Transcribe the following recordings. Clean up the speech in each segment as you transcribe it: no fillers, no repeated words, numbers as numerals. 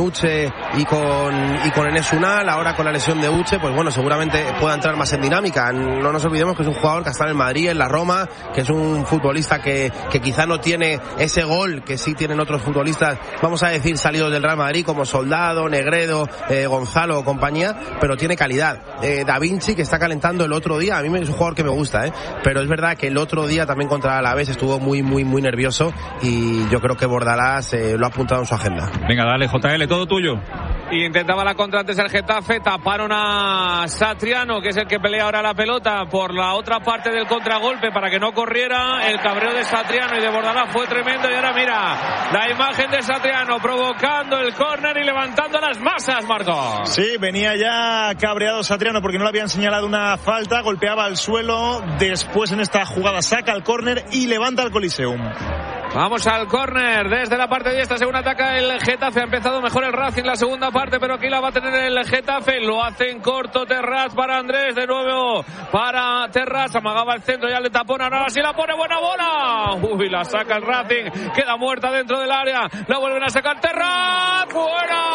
Uche y con Enes Unal, ahora con la lesión de Uche, pues bueno, seguramente pueda entrar más en dinámica. No nos olvidemos que es un jugador que está en el Madrid, en la Roma, que es un futbolista que quizá no tiene ese gol que sí tienen otros futbolistas, vamos a decir, salidos del Real Madrid, como Soldado, Negredo, Gonzalo o compañía, pero tiene calidad. Da Vinci, que está calentando el otro día, a mí es un jugador que me gusta, pero es verdad que el otro día también contra Alavés estuvo muy nervioso, y yo creo que Bordalás lo ha apuntado en su agenda. Venga, dale, JL, todo tuyo. Y intentaba la contra antes el Getafe, taparon a Satriano, que es el que pelea ahora la pelota por la otra parte del contragolpe para que no corriera. El cabreo de Satriano y de Bordalás fue tremendo, y ahora mira la imagen de Satriano provocando el córner y levantando las masas, Marcos. Sí, venía ya cabreado Satriano porque no le habían señalado una falta, golpeaba al suelo, después en esta jugada saca el córner y levanta el Coliseum. Vamos al córner desde la parte diestra, según ataca el Getafe. Ha empezado mejor el Racing la segunda parte, pero aquí la va a tener el Getafe. Lo hace en corto Terrats para Andrés, de nuevo para Terrats, amagaba el centro, ya le tapona, ahora sí la pone, buena bola. Uy, la saca el Racing, queda muerta dentro del área, la vuelven a sacar Terrats, fuera.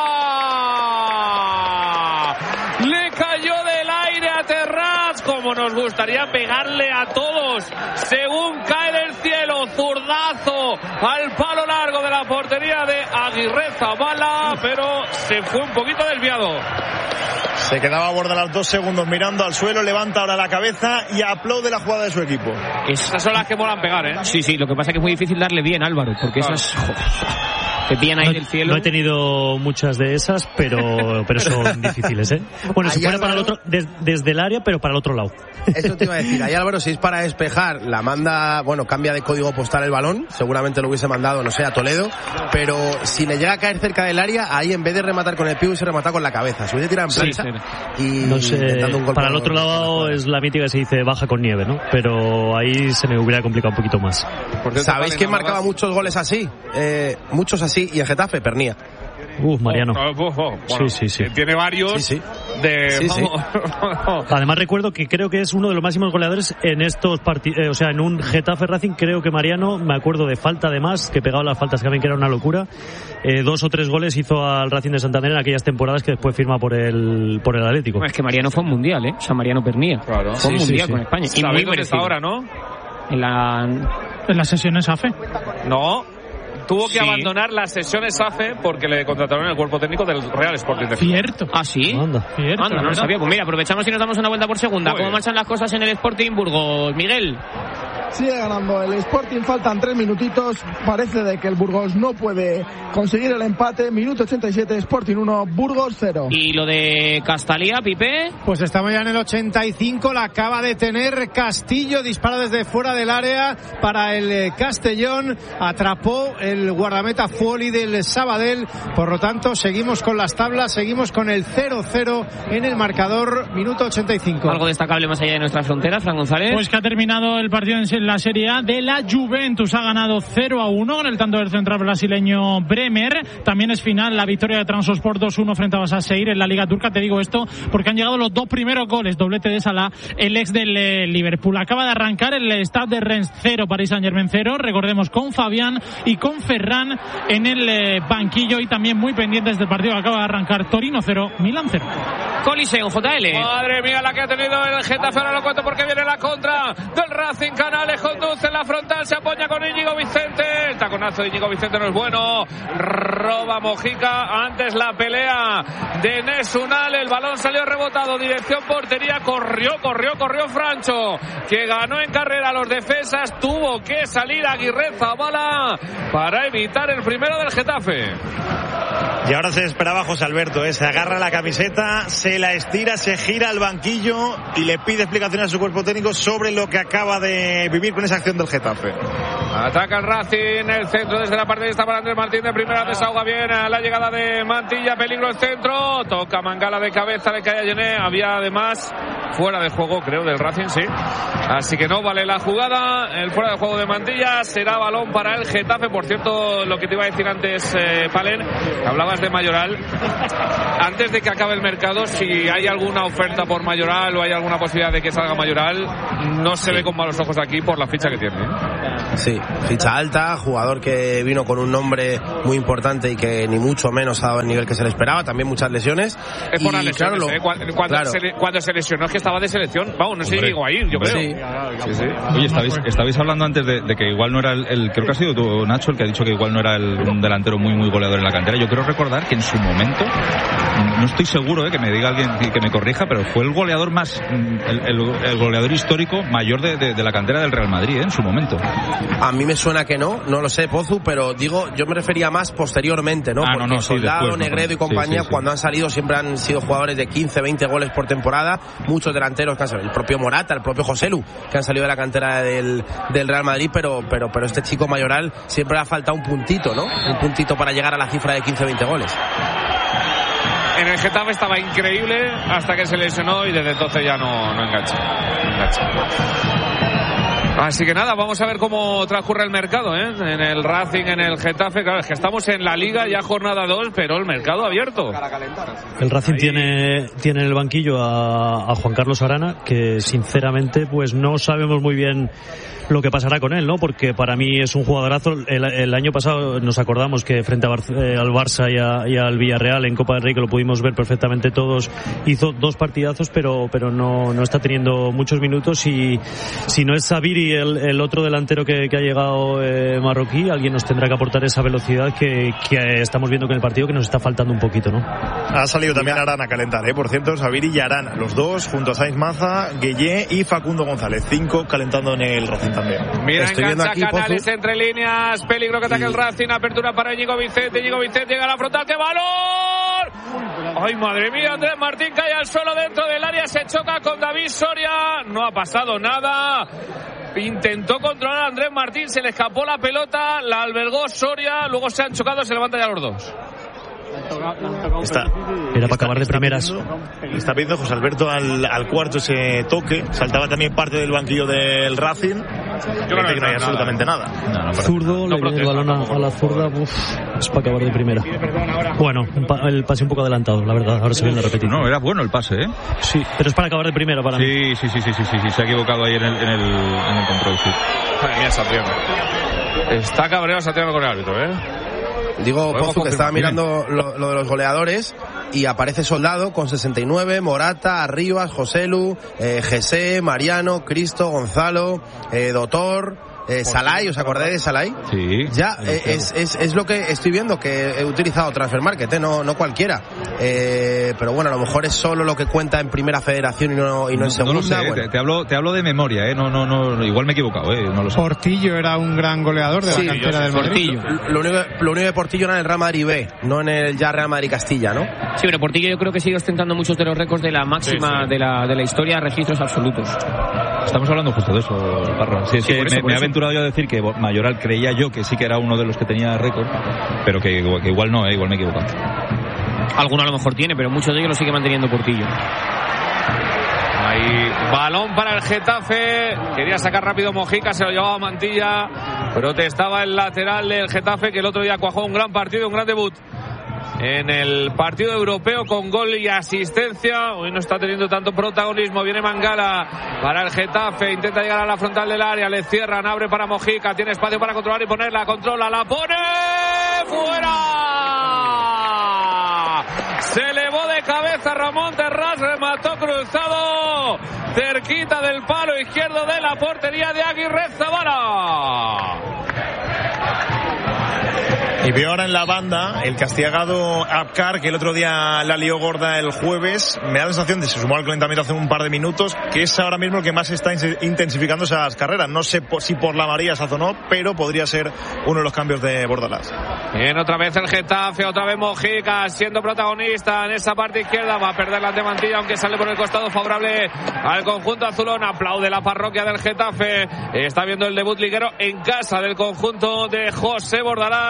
Le cayó del aire a Terrats, como nos gustaría pegarle a todos, según cae del cielo, zurdazo al palo largo de la portería de Aguirrezabala, pero se fue un poquito desviado. Se quedaba a Bordalás 2 segundos mirando al suelo, levanta ahora la cabeza y aplaude la jugada de su equipo. Esas son las que molan pegar, ¿eh? Sí, lo que pasa es que es muy difícil darle bien, Álvaro, porque esas que pillan ahí del cielo. No he tenido muchas de esas, pero son difíciles, ¿eh? Bueno, si fuera para el otro, desde el área, pero para el otro lado. Eso te iba a decir. Ahí Álvaro, si es para despejar, la manda, bueno, cambia de código postal el balón, seguramente lo hubiese mandado, no sé, a Toledo, pero si le llega a caer cerca del área, ahí en vez de rematar con el pie, se remata con la cabeza. Se hubiese tirado en plancha y no sé, intentando un gol. para el otro lado es la mítica que se dice baja con nieve, ¿no? Pero ahí se me hubiera complicado un poquito más. ¿Sabéis quién marcaba muchos goles así? Muchos así, y en Getafe, Pernía. Mariano. Bueno, sí. Tiene varios. Sí. Además recuerdo que creo que es uno de los máximos goleadores en estos partidos, o sea, en un Getafe Racing. Creo que Mariano, me acuerdo de falta además, que pegaba las faltas también, que era una locura. 2 o 3 goles hizo al Racing de Santander en aquellas temporadas que después firma por el Atlético. Es que Mariano fue un mundial, o sea, Mariano Pernía. Claro. Fue un mundial con España. Y muy merecido ahora, ¿no? En las sesiones AFE. No. Tuvo que abandonar las sesiones AFE porque le contrataron el cuerpo técnico del Real Sporting de Gijón. Cierto. ¿Ah, sí? Anda, no lo sabía. Pues mira, aprovechamos y nos damos una vuelta por segunda. ¿Cómo marchan las cosas en el Sporting Burgos? Miguel. Sigue ganando el Sporting, faltan 3 minutitos, parece de que el Burgos no puede conseguir el empate. Minuto 87, Sporting 1, Burgos 0. ¿Y lo de Castalía, Pipe? Pues estamos ya en el 85, la acaba de tener Castillo, dispara desde fuera del área para el Castellón, atrapó el guardameta Fuoli del Sabadell, por lo tanto seguimos con las tablas, seguimos con el 0-0 en el marcador, minuto 85. ¿Algo destacable más allá de nuestra frontera, Fran González? Pues que ha terminado el partido en la Serie A de la Juventus, ha ganado 0-1 con el tanto del central brasileño Bremer. También es final la victoria de Trabzonspor 2-1 frente a Başakşehir en la Liga Turca. Te digo esto porque han llegado los 2 primeros goles, doblete de Salah, el ex del Liverpool. Acaba de arrancar el Stade de Rennes 0, Paris Saint-Germain 0, recordemos, con Fabián y con Ferran en el banquillo, y también muy pendientes del partido que acaba de arrancar, Torino 0, Milán 0. Coliseo, JL. Madre mía, la que ha tenido el Getafe, ahora lo cuento porque viene la contra del Racing. Canales conduce en la frontal, se apoya con Íñigo Vicente, el taconazo de Íñigo Vicente no es bueno, roba Mojica, antes la pelea de Enes Unal, el balón salió rebotado, dirección portería, corrió Francho, que ganó en carrera a los defensas, tuvo que salir Aguirrezabala para evitar el primero del Getafe. Y ahora se esperaba José Alberto, se agarra la camiseta, se la estira, se gira al banquillo y le pide explicaciones a su cuerpo técnico sobre lo que acaba de vivir con esa acción del Getafe. Ataca el Racing, el centro desde la parte de esta para Andrés Martín de primera, desahoga bien a la llegada de Mantilla, peligro el centro, toca Mangala de cabeza, le cae a Yené, había además fuera de juego, creo, del Racing, sí. Así que no vale la jugada. El fuera de juego de Mantilla será balón para el Getafe. Por cierto, lo que te iba a decir antes, Palen, hablabas de Mayoral. Antes de que acabe el mercado, si hay alguna oferta por Mayoral o hay alguna posibilidad de que salga Mayoral, no se ve con malos ojos aquí por la ficha que tiene. Sí, ficha alta, jugador que vino con un nombre muy importante y que ni mucho menos ha dado el nivel que se le esperaba, también muchas lesiones. Es por las lesiones, cuando se lesionó es que estaba de selección. Vamos, no sé si llegó ahí, yo creo. Sí. Oye, estabais hablando antes de que igual no era creo que ha sido tú, Nacho, el que ha dicho que igual no era un delantero muy goleador en la cantera. Yo creo recordar que en su momento, no estoy seguro, que me diga alguien que me corrija, pero fue el goleador más, el goleador histórico mayor de la cantera del Real Madrid, en su momento. A mí me suena que no lo sé, Pozu, pero digo, yo me refería más posteriormente, ¿no? Porque Soldado, después, Negredo y compañía, cuando han salido siempre han sido jugadores de 15, 20 goles por temporada, muchos delanteros que han salido, el propio Morata, el propio Joselu, que han salido de la cantera del Real Madrid, pero este chico Mayoral siempre le ha faltado un puntito, ¿no? Un puntito para llegar a la cifra de 15, 20 goles. En el Getafe estaba increíble hasta que se lesionó y desde entonces ya no engancha. Así que nada, vamos a ver cómo transcurre el mercado, ¿eh? En el Racing, en el Getafe. Claro, es que estamos en la Liga ya jornada 2, pero el mercado abierto. El Racing tiene en el banquillo a Juan Carlos Arana, que sinceramente pues no sabemos muy bien lo que pasará con él, ¿no? Porque para mí es un jugadorazo. El año pasado nos acordamos que frente al Barça y al Villarreal en Copa del Rey, que lo pudimos ver perfectamente todos, hizo 2 partidazos, pero no está teniendo muchos minutos, y si no es Sabiri el otro delantero que ha llegado marroquí, alguien nos tendrá que aportar esa velocidad que estamos viendo que en el partido que nos está faltando un poquito, ¿no? Ha salido también Arana a calentar, por cierto, Sabiri y Arana, los dos junto a Sainz Maza, Gueye y Facundo González, 5 calentando en el Racing también. Mira, estoy viendo aquí Canales entre líneas, peligro que ataque el Racing, apertura para Íñigo Vicente llega a la frontal, ¡qué valor! ¡Ay, madre mía! Andrés Martín cae al suelo dentro del área, se choca con David Soria, no ha pasado nada. Intentó controlar a Andrés Martín, se le escapó la pelota, la albergó Soria, luego se han chocado, se levantan ya los dos. Era para acabar de primeras. Está pidiendo José Alberto al cuarto ese toque. Saltaba también parte del banquillo del Racing. Yo creo que no hay absolutamente nada. Zurdo, le viene el balón a la zurda. Es para acabar de primera. Bueno, el pase un poco adelantado, la verdad. Ahora se viene a repetir. No, era bueno el pase, ¿eh? Sí, pero es para acabar de primera para mí. Sí. Se ha equivocado ahí en el control, sí. Madre mía, Satriano. Está cabreado Satriano con el árbitro, ¿eh? Digo, Pozu, que estaba mirando lo de los goleadores y aparece Soldado con 69, Morata, Arribas, Joselu, Jesse, Mariano, Cristo, Gonzalo, Dotor, Salai. ¿Os acordáis de Salai? Sí. Ya, es lo que estoy viendo, que he utilizado Transfer Market, no cualquiera. Pero bueno, a lo mejor es solo lo que cuenta en Primera Federación y no en Segunda. No lo sé, bueno. te hablo de memoria, No, igual me he equivocado, no lo sé. Portillo era un gran goleador de la cantera del Madrid. Lo único de Portillo era en el Real Madrid B, no en el ya Real Madrid Castilla, ¿no? Sí, pero Portillo yo creo que sigue ostentando muchos de los récords de la máxima de la historia, registros absolutos. Estamos hablando justo de eso, Parra. Sí, es que me he aventurado yo a decir que Mayoral creía yo que sí que era uno de los que tenía récord, pero que igual no, igual me he equivocado. Alguno a lo mejor tiene, pero muchos de ellos lo sigue manteniendo Portillo. Ahí, balón para el Getafe. Quería sacar rápido Mojica, se lo llevaba Mantilla. Protestaba el lateral del Getafe, que el otro día cuajó un gran partido, un gran debut en el partido europeo con gol y asistencia. Hoy no está teniendo tanto protagonismo. Viene Mangala para el Getafe, intenta llegar a la frontal del área, le cierran, abre para Mojica, tiene espacio para controlar y ponerla, controla, la pone fuera. Se elevó de cabeza Ramón Terrás, remató cruzado cerquita del palo izquierdo de la portería de Aguirrezabala. Y veo ahora en la banda el castigado Abkar, que el otro día la lió gorda el jueves. Me da la sensación de que se sumó al calentamiento hace un par de minutos, que es ahora mismo el que más está intensificando esas carreras. No sé si por la amarilla esa o no, pero podría ser uno de los cambios de Bordalás. Bien, otra vez el Getafe, otra vez Mojica siendo protagonista en esa parte izquierda. Va a perder la de Mantilla, aunque sale por el costado favorable al conjunto azulón. Aplaude la parroquia del Getafe. Está viendo el debut liguero en casa del conjunto de José Bordalás.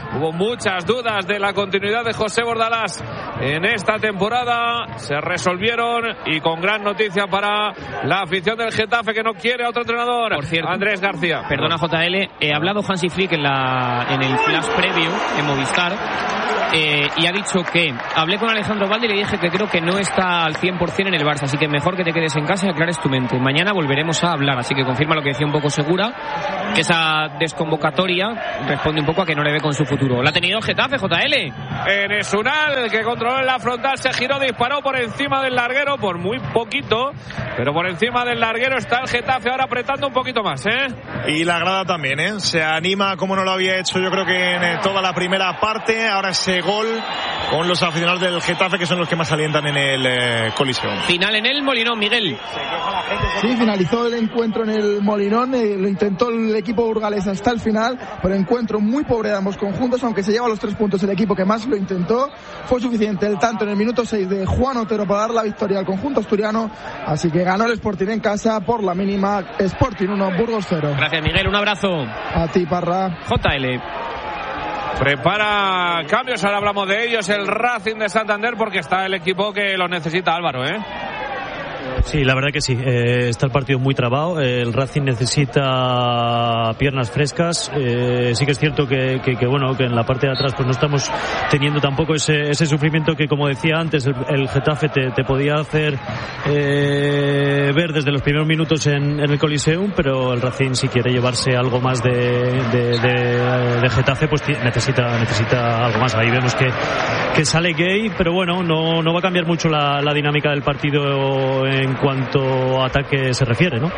Hubo muchas dudas de la continuidad de José Bordalás en esta temporada. Se resolvieron y con gran noticia para la afición del Getafe, que no quiere a otro entrenador. Por cierto, Andrés García. Perdona, JL, he hablado Hansi Flick en el flash preview en Movistar. Y ha dicho que hablé con Alejandro Valde y le dije que creo que no está al 100% en el Barça, así que mejor que te quedes en casa y aclares tu mente. Mañana volveremos a hablar, así que confirma lo que decía un poco Segura, que esa desconvocatoria responde un poco a que no le ve con su futuro. La ha tenido Getafe, JL. En Esunal, que controló en la frontal, se giró, disparó por encima del larguero, por muy poquito, pero por encima del larguero está el Getafe ahora apretando un poquito más, Y la grada también, se anima como no lo había hecho, yo creo que en toda la primera parte. Ahora ese gol con los aficionados del Getafe, que son los que más alientan en el Coliseo. Final en el Molinón, Miguel. Sí, finalizó el encuentro en el Molinón, lo intentó el equipo burgalés hasta el final, pero encuentro muy pobre de ambos conjuntos, aunque se lleva los 3 puntos el equipo que más lo intentó. Fue suficiente el tanto en el minuto 6 de Juan Otero para dar la victoria al conjunto asturiano, así que ganó el Sporting en casa por la mínima. Sporting 1, Burgos 0. Gracias, Miguel, un abrazo. A ti, Parra. JL. Prepara cambios, ahora hablamos de ellos, el Racing de Santander, porque está el equipo que lo necesita, Álvaro, Sí, la verdad que sí. Está el partido muy trabado. El Racing necesita piernas frescas. Sí que es cierto que bueno, que en la parte de atrás pues no estamos teniendo tampoco ese sufrimiento que, como decía antes, el Getafe te podía hacer ver desde los primeros minutos en el Coliseum, pero el Racing, si quiere llevarse algo más de Getafe, pues necesita algo más. Ahí vemos que sale Gay, pero bueno, no va a cambiar mucho la dinámica del partido en cuanto a ataque se refiere, ¿no?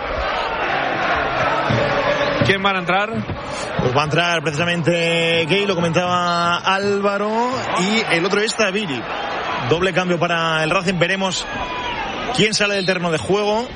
¿Quién van a entrar? Pues va a entrar precisamente Gay, lo comentaba Álvaro, y el otro es Taviri. Doble cambio para el Racing. Veremos quién sale del terreno de juego.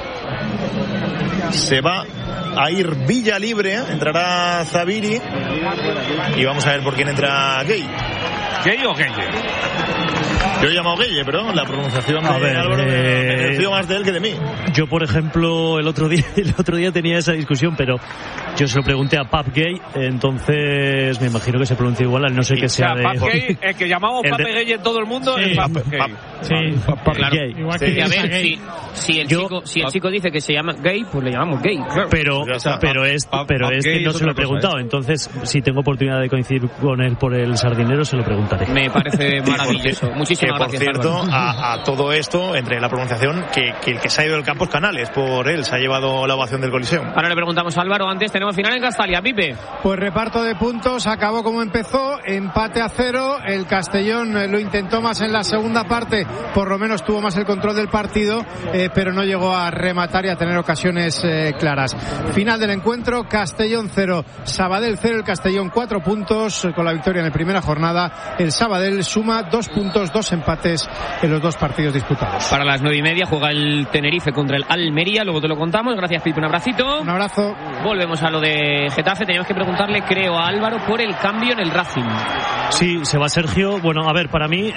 Se va a ir Villa libre, entrará Zaviri y vamos a ver por quién entra Gay. ¿Gay o Gueye? Yo he llamado Gueye, pero la pronunciación de Álvaro me refío más de él que de mí. Yo, por ejemplo, el otro día tenía esa discusión, pero yo se lo pregunté a Pap Gay, entonces me imagino que se pronuncia igual, al no ser que sea de... Pap Gay, el que llamamos Pape Gay en todo el mundo, sí, es Pap Gay. Sí, claro. Gay. Igual que a ver, si el chico dice que se llama Gay, pues le llamamos Gay. Claro. Pero es que no se lo he preguntado, entonces si tengo oportunidad de coincidir con él por el Sardinero, se lo preguntaré. Me parece maravilloso. Muchísimas gracias. Por cierto, a todo esto, entre la pronunciación, que el que se ha ido del campo es Canales, por él se ha llevado la ovación del Coliseo. Ahora le preguntamos a Álvaro, antes tenemos final en Castalia, Pipe. Pues reparto de puntos, acabó como empezó, empate a 0, el Castellón lo intentó más en la segunda parte, por lo menos tuvo más el control del partido, pero no llegó a rematar y a tener ocasiones claras. Final del encuentro, Castellón 0, Sabadell 0, el Castellón 4 puntos, con la victoria en la primera jornada, el Sabadell suma 2 puntos, 2 empates en los 2 partidos disputados. Para las 9:30 juega el Tenerife contra el Almería, luego te lo contamos. Gracias, Pipe, un abracito. Un abrazo. Volvemos a lo de Getafe. Teníamos que preguntarle, creo, a Álvaro por el cambio en el Racing. Sí, se va Sergio. Bueno, a ver, para mí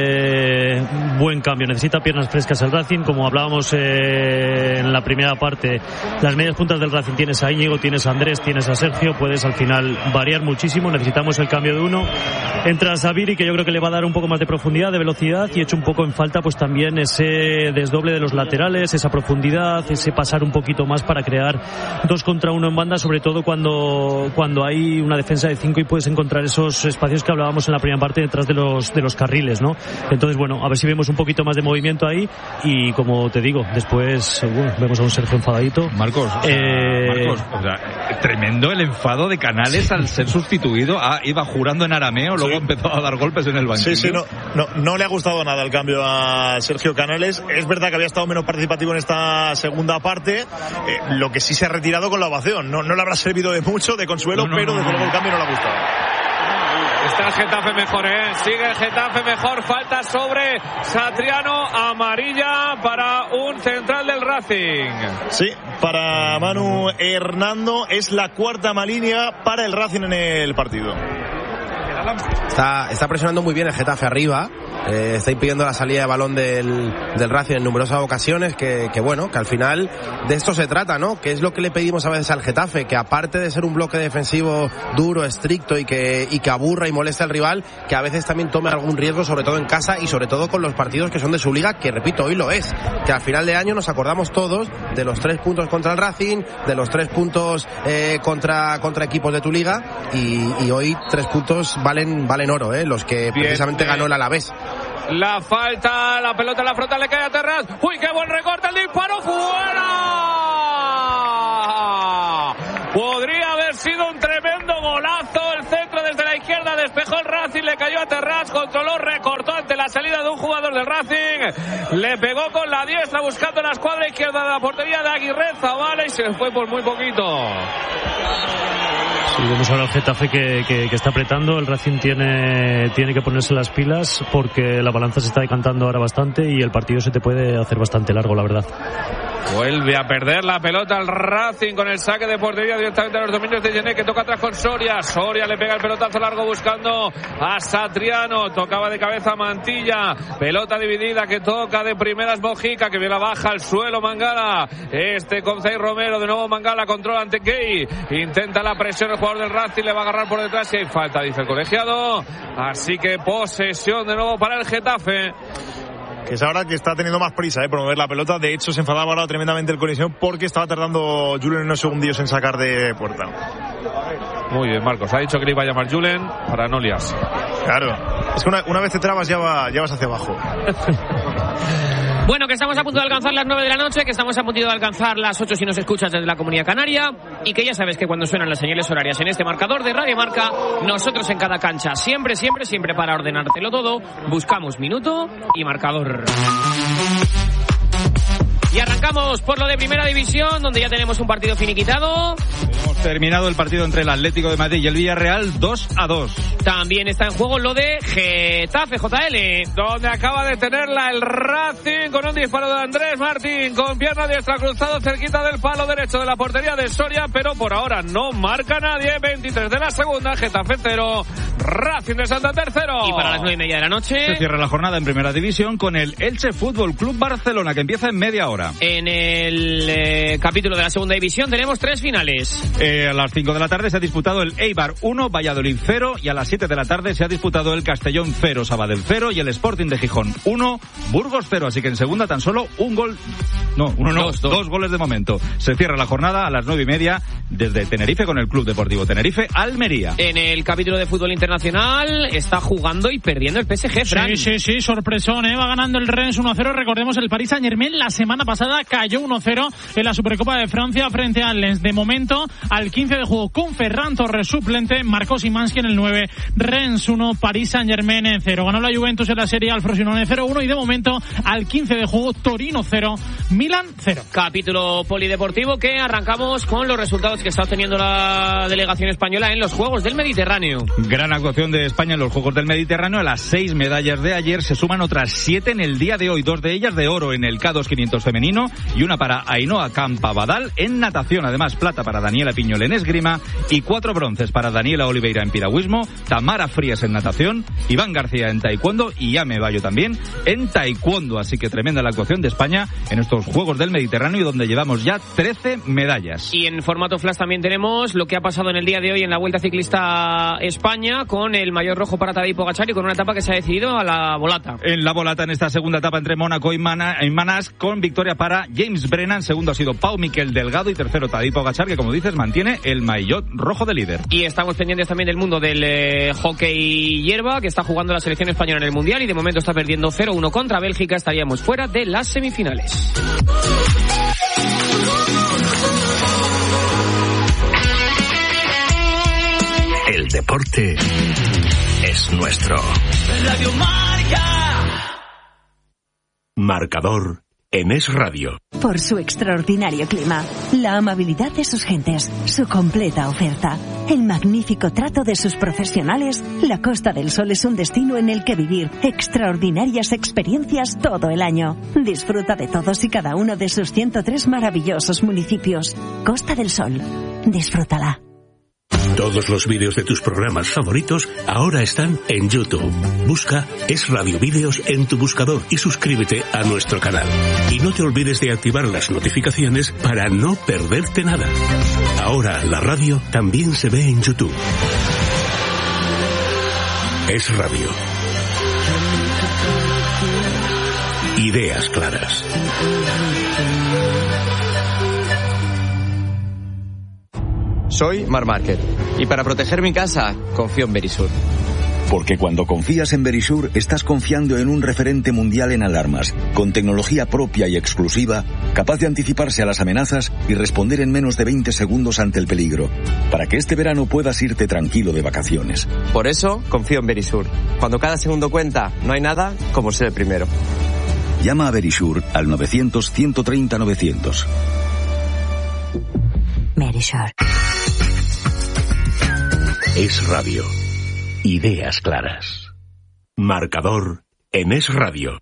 buen cambio. Necesita piernas frescas el Racing, como hablábamos en la primera parte. Las medias puntas del Racing, tienes a Íñigo, tienes a Andrés, tienes a Sergio, puedes al final variar muchísimo. Necesitamos el cambio de uno. Entra Zaviri, que yo creo que le va a dar un poco más de profundidad, de velocidad, y he hecho un poco en falta pues también ese desdoble de los laterales, esa profundidad, ese pasar un poquito más para crear 2 contra 1 en banda, sobre todo cuando hay una defensa de 5 y puedes encontrar esos espacios que hablábamos en la primera parte detrás de los carriles, ¿no? Entonces, bueno, a ver si vemos un poquito más de movimiento ahí, y como te digo, después vemos a un Sergio enfadadito. Marcos, tremendo el enfado de Canales al ser sustituido. Iba jurando en arameo, luego empezó a dar golpes en el banquillo. Sí, no le ha gustado nada el cambio a Sergio Canales. Es verdad que había estado menos participativo en esta segunda parte, lo que sí se ha retirado con la ovación. No le habrá servido de mucho, de consuelo, pero desde luego el cambio no le ha gustado. Está el Getafe mejor, sigue el Getafe mejor. Falta sobre Satriano, amarilla para un central del Racing. Sí, para Manu Hernando, es la 4ª amarilla para el Racing en el partido. Está presionando muy bien el Getafe arriba, está impidiendo la salida de balón del Racing en numerosas ocasiones, que bueno, que al final de esto se trata, ¿no? Que es lo que le pedimos a veces al Getafe, que aparte de ser un bloque defensivo duro, estricto y que aburra y moleste al rival, que a veces también tome algún riesgo, sobre todo en casa y sobre todo con los partidos que son de su liga, que repito, hoy lo es, que al final de año nos acordamos todos de los 3 puntos contra el Racing, de los 3 puntos contra equipos de tu liga, y hoy 3 puntos valen oro, los que precisamente ganó el Alavés. La falta, la pelota en la frontal le cae a Terrás. ¡Uy, qué buen recorte! ¡El disparo fuera! Podría haber sido un tremendo golazo. El centro desde la izquierda despejó el Racing, le cayó a Terrás, controló, recortó ante la salida de un jugador del Racing. Le pegó con la diestra buscando la escuadra izquierda de la portería de Aguirre Zabala y se fue por muy poquito. Sí, vemos ahora al Getafe que está apretando. El Racing tiene que ponerse las pilas porque la balanza se está decantando ahora bastante y el partido se te puede hacer bastante largo, la verdad. Vuelve a perder la pelota el Racing con el saque de portería directamente a los dominios de Gené, que toca atrás con Soria. Soria le pega el pelotazo largo buscando a Satriano. Tocaba de cabeza a Mantilla. Pelota dividida que toca de primeras Mojica, que viene la baja al suelo Mangala. Con Zay Romero. De nuevo Mangala controla ante Key. Intenta la presión el jugador del Racing. Le va a agarrar por detrás y hay falta, dice el colegiado. Así que posesión de nuevo para el Getafe. Que es ahora que está teniendo más prisa por mover la pelota. De hecho, se enfadaba ahora tremendamente el Coliseum porque estaba tardando Julen unos segundillos en sacar de puerta. Muy bien, Marcos. Ha dicho que le iba a llamar Julen para no liarse. Claro. Es que una vez te trabas ya vas hacia abajo. Bueno, que estamos a punto de alcanzar las 9 de la noche, que estamos a punto de alcanzar las 8 si nos escuchas desde la Comunidad Canaria, y que ya sabes que cuando suenan las señales horarias en este marcador de Radio Marca, nosotros en cada cancha, siempre para ordenártelo todo, buscamos minuto y marcador. Y arrancamos por lo de Primera División, donde ya tenemos un partido finiquitado. Hemos terminado el partido entre el Atlético de Madrid y el Villarreal 2-2. También está en juego lo de Getafe JL, donde acaba de tenerla el Racing con un disparo de Andrés Martín, con pierna diestra cruzado cerquita del palo derecho de la portería de Soria, pero por ahora no marca nadie. 23 de la segunda, Getafe 0, Racing de Santander 0. Y para las 9:30 de la noche se cierra la jornada en Primera División con el Elche Fútbol Club Barcelona, que empieza en media hora. En el capítulo de la segunda división tenemos 3 finales. A las 5 de la tarde se ha disputado el Eibar 1, Valladolid 0, y a las 7 de la tarde se ha disputado el Castellón 0, Sabadell 0 y el Sporting de Gijón 1, Burgos 0. Así que en segunda tan solo dos goles de momento. Se cierra la jornada a las 9:30 desde Tenerife con el Club Deportivo Tenerife Almería. En el capítulo de fútbol internacional está jugando y perdiendo el PSG, Fran. Sí, sorpresón, va ganando el Rennes 1-0. Recordemos, el Paris Saint-Germain la semana pasada cayó 1-0 en la Supercopa de Francia frente al Lens. De momento, al 15 de juego con Ferran Torres suplente, marcó Szymanski en el 9. Rennes 1, Paris Saint-Germain 0. Ganó la Juventus en la Serie A al Frosinone 0-1 y de momento al 15 de juego Torino 0, Milan 0. Capítulo polideportivo que arrancamos con los resultados que está obteniendo la delegación española en los Juegos del Mediterráneo. Gran actuación de España en los Juegos del Mediterráneo. A las 6 medallas de ayer se suman otras 7 en el día de hoy. 2 de ellas de oro en el K2 500 femenino y una para Ainhoa Campabadal en natación. Además, plata para Daniela Piñol en esgrima y 4 bronces para Daniela Oliveira en piragüismo, Tamara Frías en natación, Iván García en taekwondo y Ame Bayo también en taekwondo. Así que tremenda la actuación de España en estos Juegos del Mediterráneo, donde llevamos ya 13 medallas. Y en formato flash también tenemos lo que ha pasado en el día de hoy en la Vuelta Ciclista España, con el maillot rojo para Tadej Pogačar y con una etapa que se ha decidido a la volata. En la volata, en esta segunda etapa entre Mónaco y Manás, con victoria para James Brennan. Segundo ha sido Pau Miquel Delgado y tercero Tadej Pogačar, que como dices mantiene el maillot rojo de líder. Y estamos pendientes también del mundo del hockey hierba, que está jugando la selección española en el Mundial y de momento está perdiendo 0-1 contra Bélgica. Estaríamos fuera de las semifinales. El deporte es nuestro. Radio Marca. Marcador en Es Radio. Por su extraordinario clima, la amabilidad de sus gentes, su completa oferta, el magnífico trato de sus profesionales, la Costa del Sol es un destino en el que vivir extraordinarias experiencias todo el año. Disfruta de todos y cada uno de sus 103 maravillosos municipios. Costa del Sol, disfrútala. Todos los vídeos de tus programas favoritos ahora están en YouTube. Busca Es Radio Vídeos en tu buscador y suscríbete a nuestro canal. Y no te olvides de activar las notificaciones para no perderte nada. Ahora la radio también se ve en YouTube. Es Radio. Ideas claras. Soy Marc Márquez y para proteger mi casa confío en Verisur. Porque cuando confías en Verisur estás confiando en un referente mundial en alarmas, con tecnología propia y exclusiva, capaz de anticiparse a las amenazas y responder en menos de 20 segundos ante el peligro, para que este verano puedas irte tranquilo de vacaciones. Por eso confío en Verisur. Cuando cada segundo cuenta, no hay nada como ser el primero. Llama a Verisur al 900-130-900. Verisur. Es Radio. Ideas claras. Marcador en Es Radio.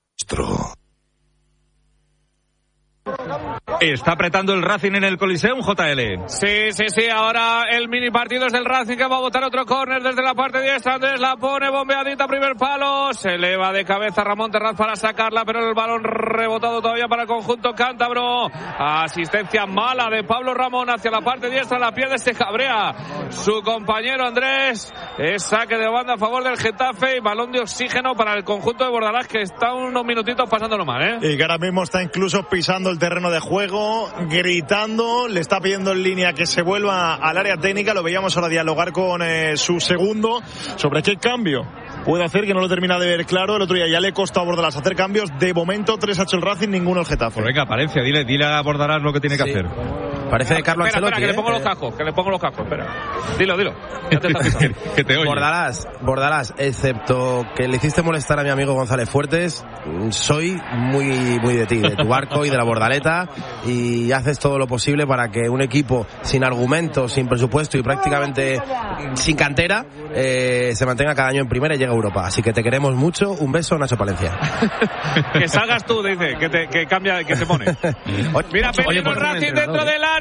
Está apretando el Racing en el Coliseum, JL. Sí, ahora el mini partido es del Racing, que va a botar otro córner desde la parte diestra. Andrés la pone bombeadita, primer palo, se eleva de cabeza Ramón Terraz para sacarla, pero el balón rebotado todavía para el conjunto cántabro. Asistencia mala de Pablo Ramón hacia la parte diestra, la pierde, se cabrea su compañero Andrés. Es saque de banda a favor del Getafe y balón de oxígeno para el conjunto de Bordalás, que está unos minutitos pasándolo mal, Y que ahora mismo está incluso pisando el terreno de juego, gritando, le está pidiendo en línea que se vuelva al área técnica. Lo veíamos ahora dialogar con su segundo sobre qué cambio puede hacer, que no lo termina de ver claro. El otro día ya le costó a Bordalás hacer cambios. De momento 3 ha hecho el Racing, ninguno el Getafe. Pues venga, Palencia, dile a Bordalás lo que tiene que hacer. Parece de Carlo Ancelotti. Espera, que le pongo los cascos, espera. Dilo. Ya te estás que te oye. Bordalás, excepto que le hiciste molestar a mi amigo González Fuertes, soy muy de ti, de tu barco y de la Bordaleta, y haces todo lo posible para que un equipo sin argumentos, sin presupuesto y prácticamente sin cantera se mantenga cada año en primera y llegue a Europa. Así que te queremos mucho. Un beso, Nacho Palencia. Que salgas tú, dice, que cambia, que te pone. Mira, peligro el Racing dentro del área.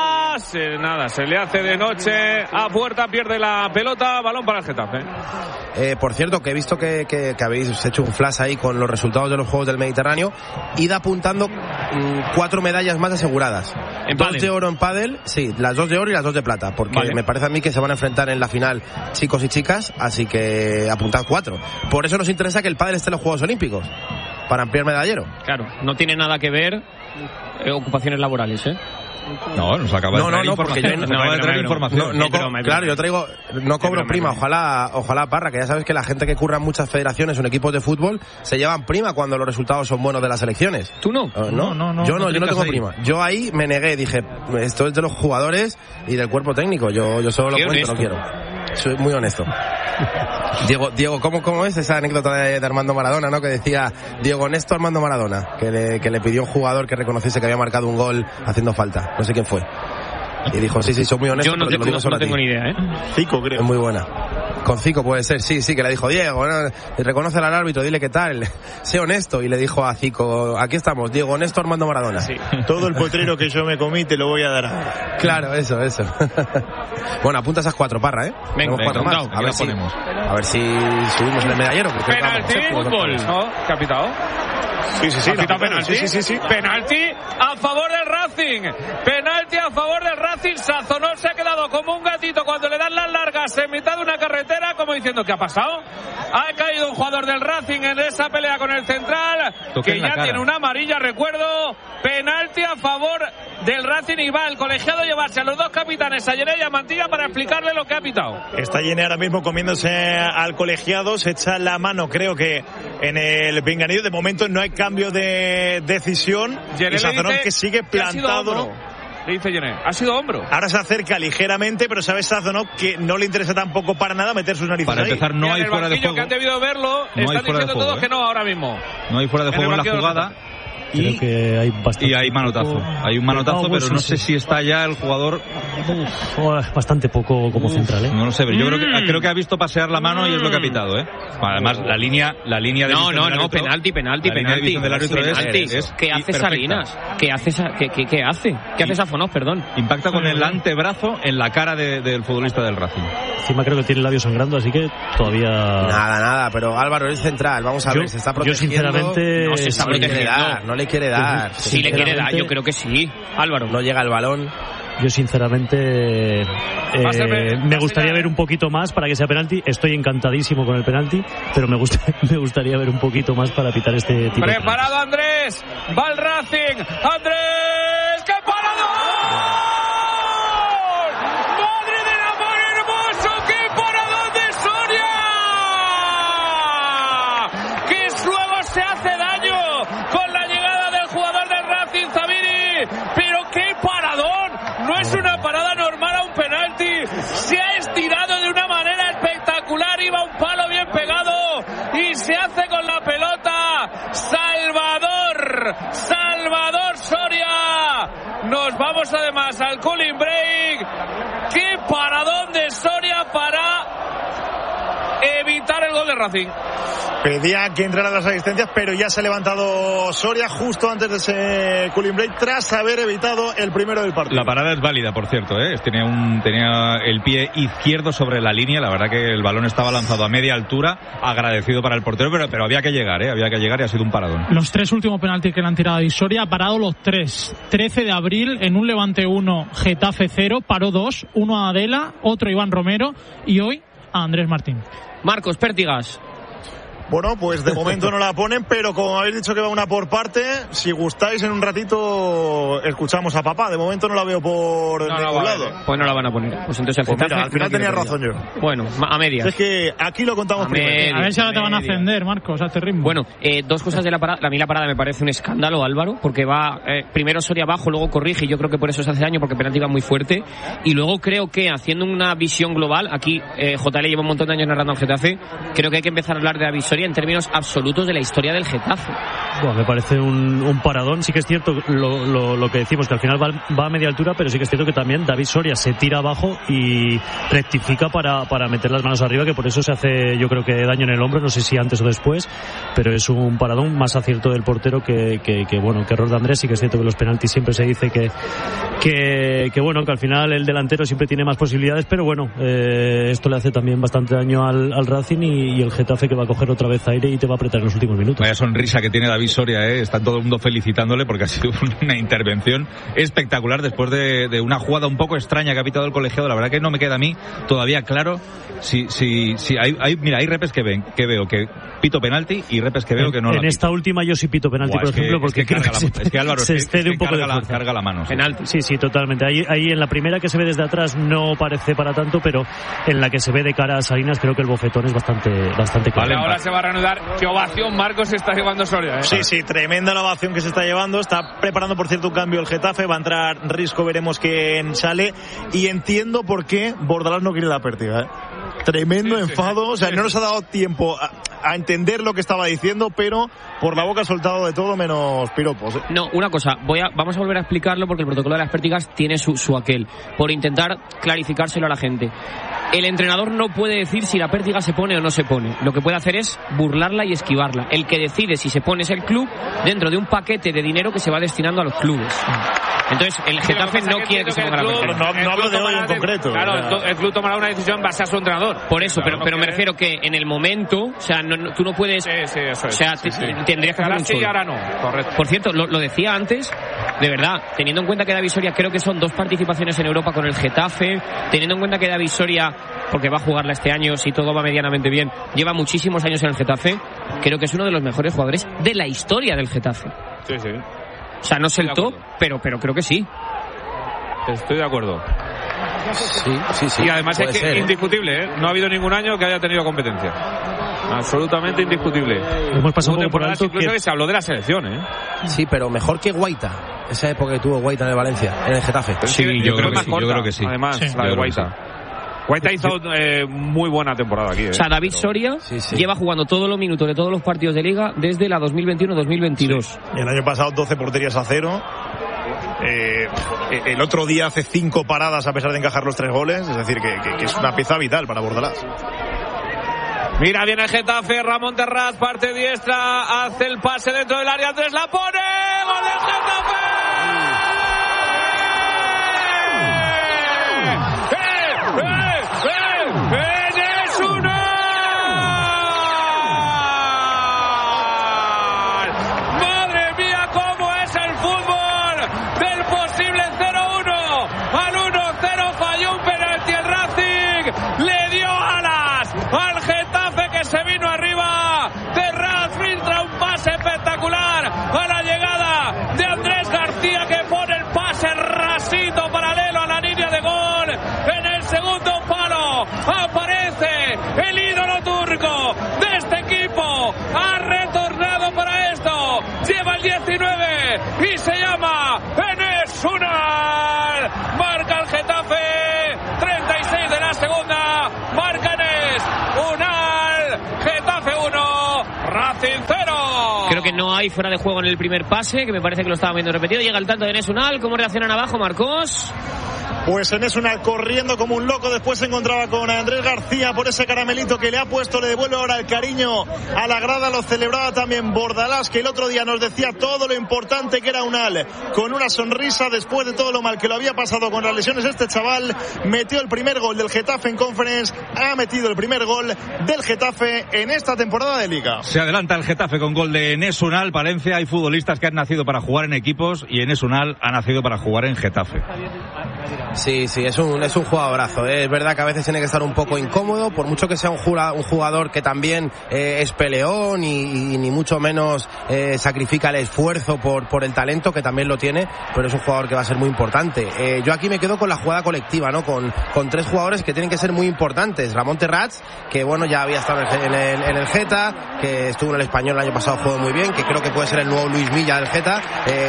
Se le hace de noche a puerta, pierde la pelota, balón para el Getafe. Por cierto, que he visto que habéis hecho un flash ahí con los resultados de los Juegos del Mediterráneo. Id apuntando 4 medallas más aseguradas. 2 de oro en pádel, sí, las 2 de oro y las 2 de plata, porque me parece a mí que se van a enfrentar en la final chicos y chicas, así que apuntad 4. Por eso nos interesa que el pádel esté en los Juegos Olímpicos, para ampliar medallero. Claro, no tiene nada que ver ocupaciones laborales, No, nos acaba de traer información. Claro, yo traigo, no cobro prima, ojalá Parra, que ya sabes que la gente que curra en muchas federaciones o en equipos de fútbol se llevan prima cuando los resultados son buenos de las elecciones. ¿Tú no? Yo no tengo prima. Yo ahí me negué, dije, esto es de los jugadores y del cuerpo técnico, yo solo lo cuento, no quiero. Soy muy honesto. Diego, ¿cómo es esa anécdota de Armando Maradona, ¿no? Que decía Diego Néstor Armando Maradona, que le pidió a un jugador que reconociese que había marcado un gol haciendo falta. No sé quién fue. Y dijo, sí, soy muy honesto. Yo no tengo ni idea, Zico, creo. Es muy buena. Con Zico puede ser, sí, que le dijo Diego, ¿no? Reconoce al árbitro, dile qué tal, sé honesto. Y le dijo a Zico, aquí estamos, Diego Néstor Armando Maradona. Sí. Todo el potrero que yo me comí te lo voy a dar. Claro, eso. Bueno, apunta esas 4, Parra, Venga, 4 más. A ver si subimos en el medallero. Penalti, fútbol, ¿no? Capitao. Sí. Sí. Penalti a favor del Racing. Penalti a favor del Racing. Sazonol se ha quedado como un gatito cuando le dan las largas en mitad de una carretera, como diciendo, ¿qué ha pasado? Ha caído un jugador del Racing en esa pelea con el central, que ya tiene una amarilla, recuerdo. Penalti a favor del Racing, y va el colegiado a llevarse a los 2 capitanes, a Yené y a Mantilla, para explicarle lo que ha pitado. Está Yené ahora mismo comiéndose al colegiado, se echa la mano, creo que en el pinganillo. De momento no hay cambio de decisión. Yené y Sazonol, que sigue plantado. Le dice Yené, ha sido hombro. Ahora se acerca ligeramente, pero sabe Sazonol que no le interesa tampoco para nada meter sus narices para empezar, ahí. no hay fuera de juego. Que han debido verlo, están diciendo todos que no ahora mismo. No hay fuera de juego en la jugada. Creo que hay bastante. Y hay manotazo. Hay un manotazo, pero no sé si está ya el jugador. Bastante poco como central, ¿eh? No lo sé, pero yo creo que ha visto pasear la mano y es lo que ha pitado, ¿eh? Además, la línea de No, penalti. ¿Qué hace Salinas? ¿Qué hace Safonov, perdón? Impacta con el antebrazo en la cara del futbolista del Racing. Encima creo que tiene el labio sangrando, así que todavía... Nada, pero Álvaro es central, vamos a ver, se está protegiendo. Yo sinceramente... No se está protegiendo. No le quiere dar. Sí le quiere dar, yo creo que sí. Álvaro. No llega el balón. Yo sinceramente me gustaría ver un poquito más para que sea penalti. Estoy encantadísimo con el penalti, pero me gustaría ver un poquito más para pitar este tipo. Preparado Andrés, va el Racing, Andrés, ¡qué parado! ¡Madre del amor hermoso! ¡Qué paradón de Soria! ¡Que luego se hace daño con la llegada del jugador del Racing, Zabiri! ¡Pero qué paradón! No es una parada normal a un penalti. Se ha estirado de una manera espectacular. Iba un palo bien pegado y se hace con la pelota. Salvador Soria. Nos vamos además al cooling break. ¡Qué paradón de Soria para evitar el gol de Racing! Pedía que entraran las asistencias, pero ya se ha levantado Soria justo antes de ese cooling break tras haber evitado el primero del partido. La parada es válida, por cierto, ¿eh? Tenía el pie izquierdo sobre la línea. La verdad que el balón estaba lanzado a media altura, agradecido para el portero, pero había que llegar, ¿eh? Había que llegar y ha sido un paradón. Los 3 últimos penaltis que le han tirado a Soria ha parado los 3. 13 de abril en un Levante 1, Getafe 0, paró 2, uno a Adela, otro a Iván Romero y hoy a Andrés Martín. Marcos Pértigas. Bueno, pues de momento no la ponen, pero como habéis dicho que va una por parte, si gustáis en un ratito escuchamos a papá. De momento no la veo por ningún lado. Pues no la van a poner. Pues entonces el Getafe, mira, al final tenía razón yo. Bueno, a medias. Es que aquí lo contamos primero. A ver si ahora te van a ascender, Marcos, a este ritmo. Bueno, dos cosas de la parada. A mí la parada me parece un escándalo, Álvaro, porque va primero Soria abajo, luego corrige, y yo creo que por eso se hace daño, porque el penalti va muy fuerte. Y luego creo que haciendo una visión global, aquí JL lleva un montón de años narrando al Getafe, creo que hay que empezar a hablar de la Visoria en términos absolutos de la historia del Getafe. Bueno, me parece un paradón. Sí que es cierto lo que decimos, que al final va a media altura, pero sí que es cierto que también David Soria se tira abajo y rectifica para meter las manos arriba, que por eso se hace, yo creo que daño en el hombro, no sé si antes o después, pero es un paradón, más acierto del portero que error de Andrés. Sí que es cierto que los penaltis siempre se dice que bueno, que al final el delantero siempre tiene más posibilidades, pero bueno, esto le hace también bastante daño al Racing y el Getafe, que va a coger otra vez aire y te va a apretar en los últimos minutos. Vaya sonrisa que tiene David Soria, está todo el mundo felicitándole porque ha sido una intervención espectacular después de una jugada un poco extraña que ha pitado el colegiado. La verdad que no me queda a mí todavía claro si hay repes que veo que pito penalti y repes que veo que no. En esta última yo sí pito penalti, por ejemplo, porque es que Álvaro se excede un poco de fuerza. Carga la mano. Penalti. Sí, totalmente. Ahí en la primera que se ve desde atrás no parece para tanto, pero en la que se ve de cara a Salinas creo que el bofetón es bastante claro. Vale, ahora se va a reanudar. Qué ovación Marcos se está llevando Soria. Sí, tremenda la ovación que se está llevando. Está preparando, por cierto, un cambio el Getafe. Va a entrar Risco, veremos quién sale. Y entiendo por qué Bordalás no quiere la pérdida. Tremendo enfado. O sea, no nos ha dado tiempo a entender lo que estaba diciendo, pero por la boca ha soltado de todo menos piropos. No, una cosa, vamos a volver a explicarlo porque el protocolo de las pértigas tiene su aquel, por intentar clarificárselo a la gente. El entrenador no puede decir si la pértiga se pone o no se pone. Lo que puede hacer es burlarla y esquivarla. El que decide si se pone es el club, dentro de un paquete de dinero que se va destinando a los clubes. Entonces, el Getafe no quiere que se ponga la pértiga. No hablo de hoy en concreto. Claro, el club tomará una decisión basada en su entrenador. Por eso, claro, pero me refiero que en el momento, o sea, tú no puedes... Sí, eso es. O sea, tendrías que hacer un solo. Sí, ahora no. Correcto. Por cierto, lo decía antes, de verdad, teniendo en cuenta que David Soria creo que son 2 participaciones en Europa con el Getafe, teniendo en cuenta que David Soria, porque va a jugarla este año, si todo va medianamente bien, lleva muchísimos años en el Getafe, creo que es uno de los mejores jugadores de la historia del Getafe. Sí. O sea, no sé el top, pero creo que sí. Estoy de acuerdo. Sí. Y además es que indiscutible, ¿eh? No ha habido ningún año que haya tenido competencia. Absolutamente indiscutible. Hemos pasado por alto incluso que se habló de la selección, ¿eh? Sí, pero mejor que Guaita. Esa época que tuvo Guaita en el Valencia, en el Getafe. Sí, yo creo que sí. Además, la de Guaita. Guaita hizo muy buena temporada aquí. O sea, David Soria lleva jugando todos los minutos de todos los partidos de Liga desde la 2021-2022. Sí. Y el año pasado 12 porterías a 0. El otro día hace 5 paradas a pesar de encajar los 3 goles. Es decir, que es una pieza vital para Bordalás. Mira, viene el Getafe, Ramón Terraz, parte diestra, hace el pase dentro del área, Andrés la pone, ¡gol del Getafe! ¡Es una! ¡Madre mía, cómo es el fútbol! Del posible 0-1 al 1-0 falló un penalti el Racing, le dio alas al Getafe que se vino arriba. Terraz filtra un pase espectacular a la llegada de Andrés García, que pone el pase rasito paralelo a la línea de gol. En el segundo palo aparece el ídolo turco de este equipo, ha retornado para esto, lleva el 19 y se llama Enes Unal. Marca el Getafe, 36 de la segunda, marca Enes Unal. Getafe 1, Racing 0. Creo que no hay fuera de juego en el primer pase, que me parece que lo estaba viendo repetido. Llega el tanto de Enes Unal. ¿Cómo reaccionan abajo, Marcos? Pues Enes Unal corriendo como un loco, después se encontraba con Andrés García por ese caramelito que le ha puesto, le devuelve ahora el cariño a la grada, lo celebraba también Bordalás, que el otro día nos decía todo lo importante que era Unal, con una sonrisa después de todo lo mal que lo había pasado con las lesiones. Este chaval metió el primer gol del Getafe en Conference, ha metido el primer gol del Getafe en esta temporada de Liga. Se adelanta el Getafe con gol de Enes Unal. Palencia, hay futbolistas que han nacido para jugar en equipos y Enes Unal ha nacido para jugar en Getafe. Sí, es un jugadorazo. Es verdad que a veces tiene que estar un poco incómodo, por mucho que sea un jugador que también es peleón y ni mucho menos sacrifica el esfuerzo por el talento, que también lo tiene, pero es un jugador que va a ser muy importante. Yo aquí me quedo con la jugada colectiva, ¿no? Con 3 jugadores que tienen que ser muy importantes. Ramón Terraz, que bueno, ya había estado en el Geta, que estuvo en el Español el año pasado, jugó muy bien, que creo que puede ser el nuevo Luis Milla del Geta.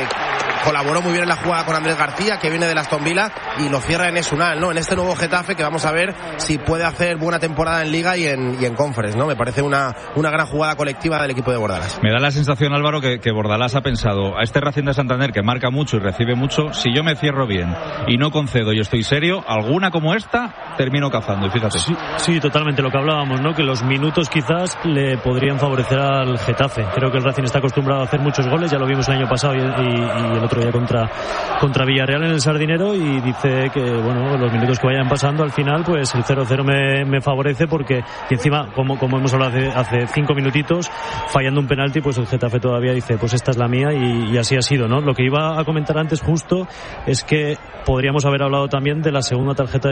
Colaboró muy bien en la jugada con Andrés García, que viene del Aston Villa, y lo cierra Enes Unal, ¿no? En este nuevo Getafe, que vamos a ver si puede hacer buena temporada en Liga y en Conference, ¿no? Me parece una gran jugada colectiva del equipo de Bordalás. Me da la sensación, Álvaro, que Bordalás ha pensado, a este Racing de Santander que marca mucho y recibe mucho, si yo me cierro bien y no concedo y estoy serio, alguna como esta termino cazando, y fíjate. Sí, totalmente, lo que hablábamos, ¿no? Que los minutos quizás le podrían favorecer al Getafe. Creo que el Racing está acostumbrado a hacer muchos goles, ya lo vimos el año pasado y el otro día contra Villarreal en el Sardinero, y dice que bueno, los minutos que vayan pasando, al final pues el 0-0 me favorece, porque y encima, como hemos hablado hace 5 minutitos, fallando un penalti, pues el Getafe todavía dice, pues esta es la mía, y así ha sido, ¿no? Lo que iba a comentar antes justo es que podríamos haber hablado también de la segunda tarjeta de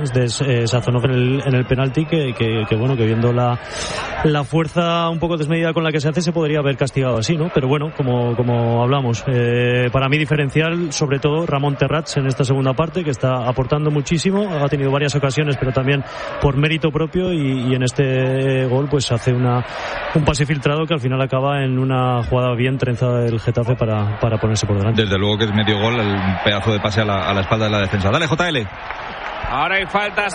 Sazonov en el penalti, que bueno, que viendo la fuerza un poco desmedida con la que se hace, se podría haber castigado así, ¿no? Pero bueno, como hablamos, para mí diferencial sobre todo Ramón Terraz en esta segunda parte, que está aportando muchísimo, ha tenido varias ocasiones, pero también por mérito propio, y en este gol pues hace un pase filtrado que al final acaba en una jugada bien trenzada del Getafe para ponerse por delante. Desde luego que es medio gol, el pedazo de pase a la espalda de la defensa. Dale, JL. Ahora hay falta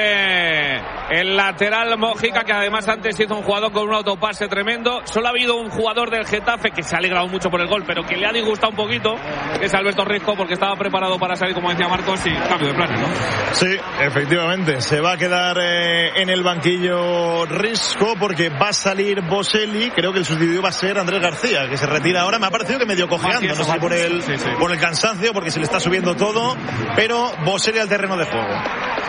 sobre el lateral Mojica, que además antes hizo un jugador con un autopase tremendo. Solo ha habido un jugador del Getafe que se ha alegrado mucho por el gol, pero que le ha disgustado un poquito, que es Alberto Risco, porque estaba preparado para salir, como decía Marcos, y cambio de planes, ¿no? Sí, efectivamente, se va a quedar en el banquillo Risco, porque va a salir Boselli. Creo que el sustituto va a ser Andrés García, que se retira ahora. Me ha parecido que medio cojeando, no sé si por el cansancio, porque se le está subiendo todo, pero Boselli al terreno de juego.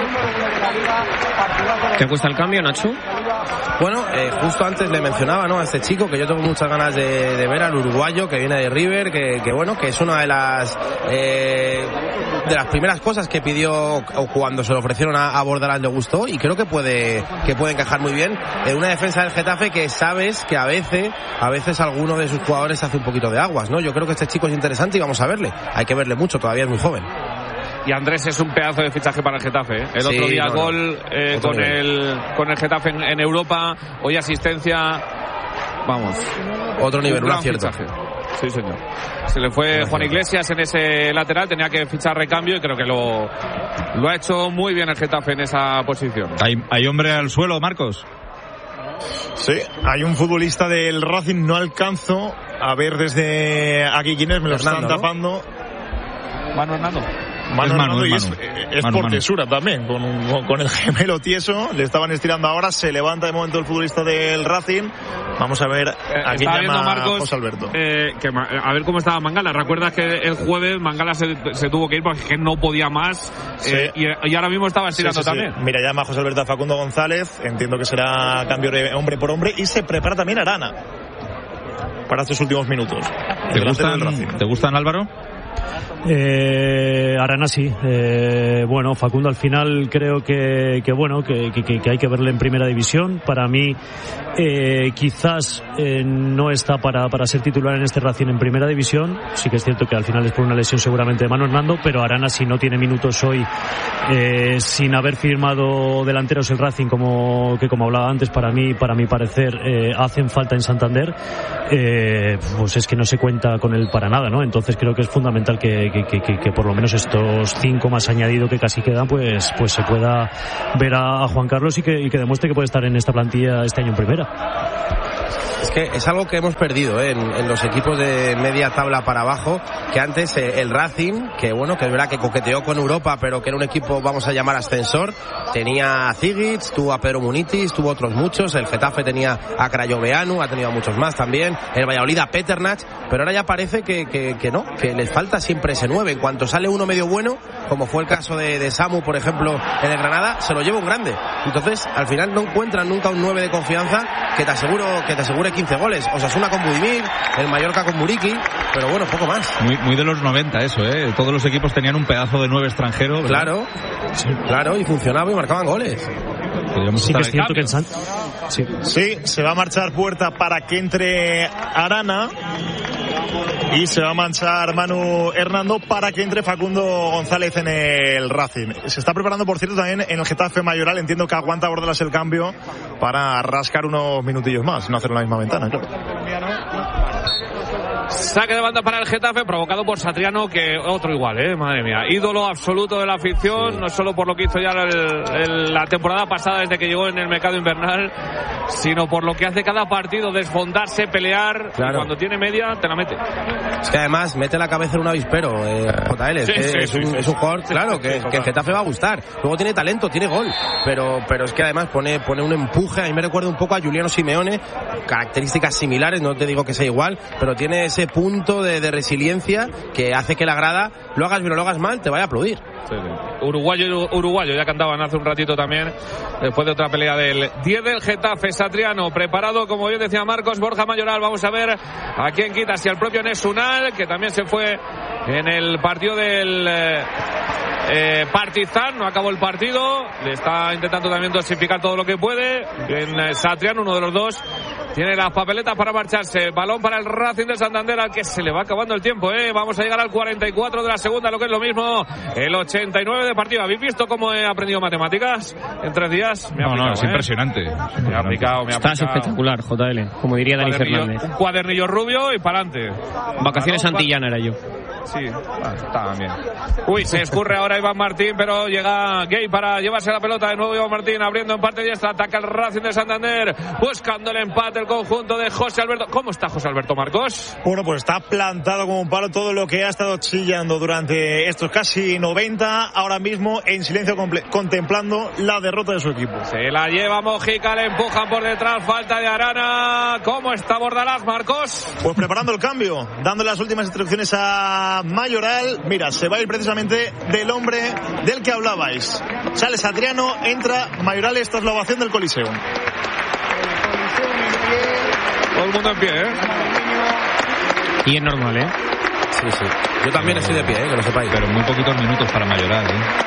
¿Te cuesta el cambio, Nacho? Bueno, justo antes le mencionaba, ¿no?, a este chico, que yo tengo muchas ganas de ver, al uruguayo que viene de River, que bueno, que es una de las primeras cosas que pidió, o cuando se lo ofrecieron a Bordalás le gustó, y creo que puede encajar muy bien en una defensa del Getafe, que sabes que a veces alguno de sus jugadores hace un poquito de aguas, ¿no? Yo creo que este chico es interesante y vamos a verle. Hay que verle mucho, todavía es muy joven. Y Andrés es un pedazo de fichaje para el Getafe, ¿eh? El otro día gol con el Getafe en Europa, hoy asistencia, vamos. Otro nivel, un acierto. Sí, señor. Se le fue Juan Iglesias en ese lateral, tenía que fichar recambio y creo que lo ha hecho muy bien el Getafe en esa posición. ¿Hay hombre al suelo, Marcos? Sí, hay un futbolista del Racing, no alcanzo a ver desde aquí quién es, me lo están tapando. Manu Hernando. Es por tesura también, con el gemelo tieso, le estaban estirando ahora, se levanta de momento el futbolista del Racing. Vamos a ver a quién llama Marcos, José Alberto. A ver cómo estaba Mangala. ¿Recuerdas que el jueves Mangala se tuvo que ir porque no podía más? Sí. Y ahora mismo estaba estirando también. Mira, llama a José Alberto a Facundo González, entiendo que será cambio de hombre por hombre, y se prepara también Arana para estos últimos minutos. ¿Te gustan, Álvaro? Arana sí. Bueno, Facundo al final creo que hay que verle en primera división. Para mí quizás no está para ser titular en este Racing en primera división. Sí que es cierto que al final es por una lesión seguramente de Manu Hernando, pero Arana, si no tiene minutos hoy, sin haber firmado delanteros el Racing, como hablaba antes, para mi parecer hacen falta en Santander, pues es que no se cuenta con él para nada, ¿no? Entonces creo que es fundamental que por lo menos estos 5 más añadido que casi quedan, pues se pueda ver a Juan Carlos y que demuestre que puede estar en esta plantilla este año en primera. Es que es algo que hemos perdido en los equipos de media tabla para abajo, que antes el Racing, que es verdad que coqueteó con Europa, pero que era un equipo, vamos a llamar, ascensor, tenía a Zigic, tuvo a Pedro Munitis, tuvo otros muchos, el Getafe tenía a Crayoveanu, ha tenido a muchos más también, el Valladolid a Peternach, pero ahora ya parece que no, que les falta siempre ese 9, en cuanto sale uno medio bueno, como fue el caso de Samu, por ejemplo, en el Granada, se lo lleva un grande. Entonces, al final no encuentran nunca un 9 de confianza que te asegure 15 goles. Osasuna con Budimir, el Mallorca con Muriqui, pero bueno, poco más. Muy de los 90 eso, Todos los equipos tenían un pedazo de 9 extranjero, ¿verdad? Claro, sí, claro, y funcionaba y marcaban goles. Sí que es cierto que Sí, se va a marchar Puerta para que entre Arana y se va a marchar Manu Hernando para que entre Facundo González en el Racing. Se está preparando, por cierto, también en el Getafe Mayoral. Entiendo que aguanta Bordalas el cambio para rascar unos minutillos más, no hacer la misma ventana, claro. Saque de banda para el Getafe, provocado por Satriano, que otro igual, madre mía, ídolo absoluto de la afición, sí. No solo por lo que hizo ya la temporada pasada desde que llegó en el mercado invernal, sino por lo que hace cada partido, desfondarse, pelear, claro. Y cuando tiene media te la mete. Es que además mete la cabeza en un avispero, JL, es un jugador, claro, que el Getafe va a gustar. Luego tiene talento, tiene gol, pero es que además pone un empuje. A mí me recuerda un poco a Giuliano Simeone, características similares, no te digo que sea igual, pero tiene ese punto de resiliencia que hace que la grada, lo hagas bien o lo hagas mal, te vaya a aplaudir. Sí. Uruguayo, ya cantaban hace un ratito también, después de otra pelea del 10 del Getafe. Satriano preparado, como bien decía Marcos. Borja Mayoral, vamos a ver a quién quita, si al propio Nesunal, que también se fue en el partido del Partizan, no acabó el partido, le está intentando también dosificar todo lo que puede. En Satriano, uno de los dos, tiene las papeletas para marcharse. Balón para el Racing de Santander, al que se le va acabando el tiempo, Vamos a llegar al 44 de la segunda, lo que es lo mismo, el 89 de partido. ¿Habéis visto cómo he aprendido matemáticas en 3 días? Es impresionante. Me ha aplicado. Estás espectacular, JL, como diría Dani Fernández. Un cuadernillo rubio y para adelante. Vacaciones Santillana era yo. Sí, está bien. Uy, se escurre ahora Iván Martín, pero llega Gay para llevarse la pelota. De nuevo Iván Martín abriendo en parte diestra, ataca el Racing de Santander, buscando el empate el conjunto de José Alberto. ¿Cómo está José Alberto, Marcos? Bueno, pues está plantado como un palo, todo lo que ha estado chillando durante estos casi 90, ahora mismo en silencio contemplando la derrota de su equipo. Se la lleva Mojica, le empujan por detrás, falta de Arana. ¿Cómo está Bordalás, Marcos? Pues preparando el cambio, dando las últimas instrucciones a Mayoral. Mira, se va a ir precisamente del hombre del que hablabais. Sale Satriano, entra Mayoral. Esta es la ovación del Coliseo. Todo el mundo en pie, Y es normal, Sí. Yo también estoy de pie, que lo sepáis. Pero muy poquitos minutos para Mayoral,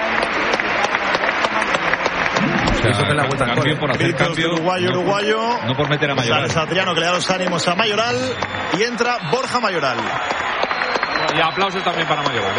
O sea, eso que la vuelta cambio por hacer cambio. Uruguayo. No por meter a Mayoral. Sale Satriano, que le da los ánimos a Mayoral, y entra Borja Mayoral. Y aplausos también para Mayoral,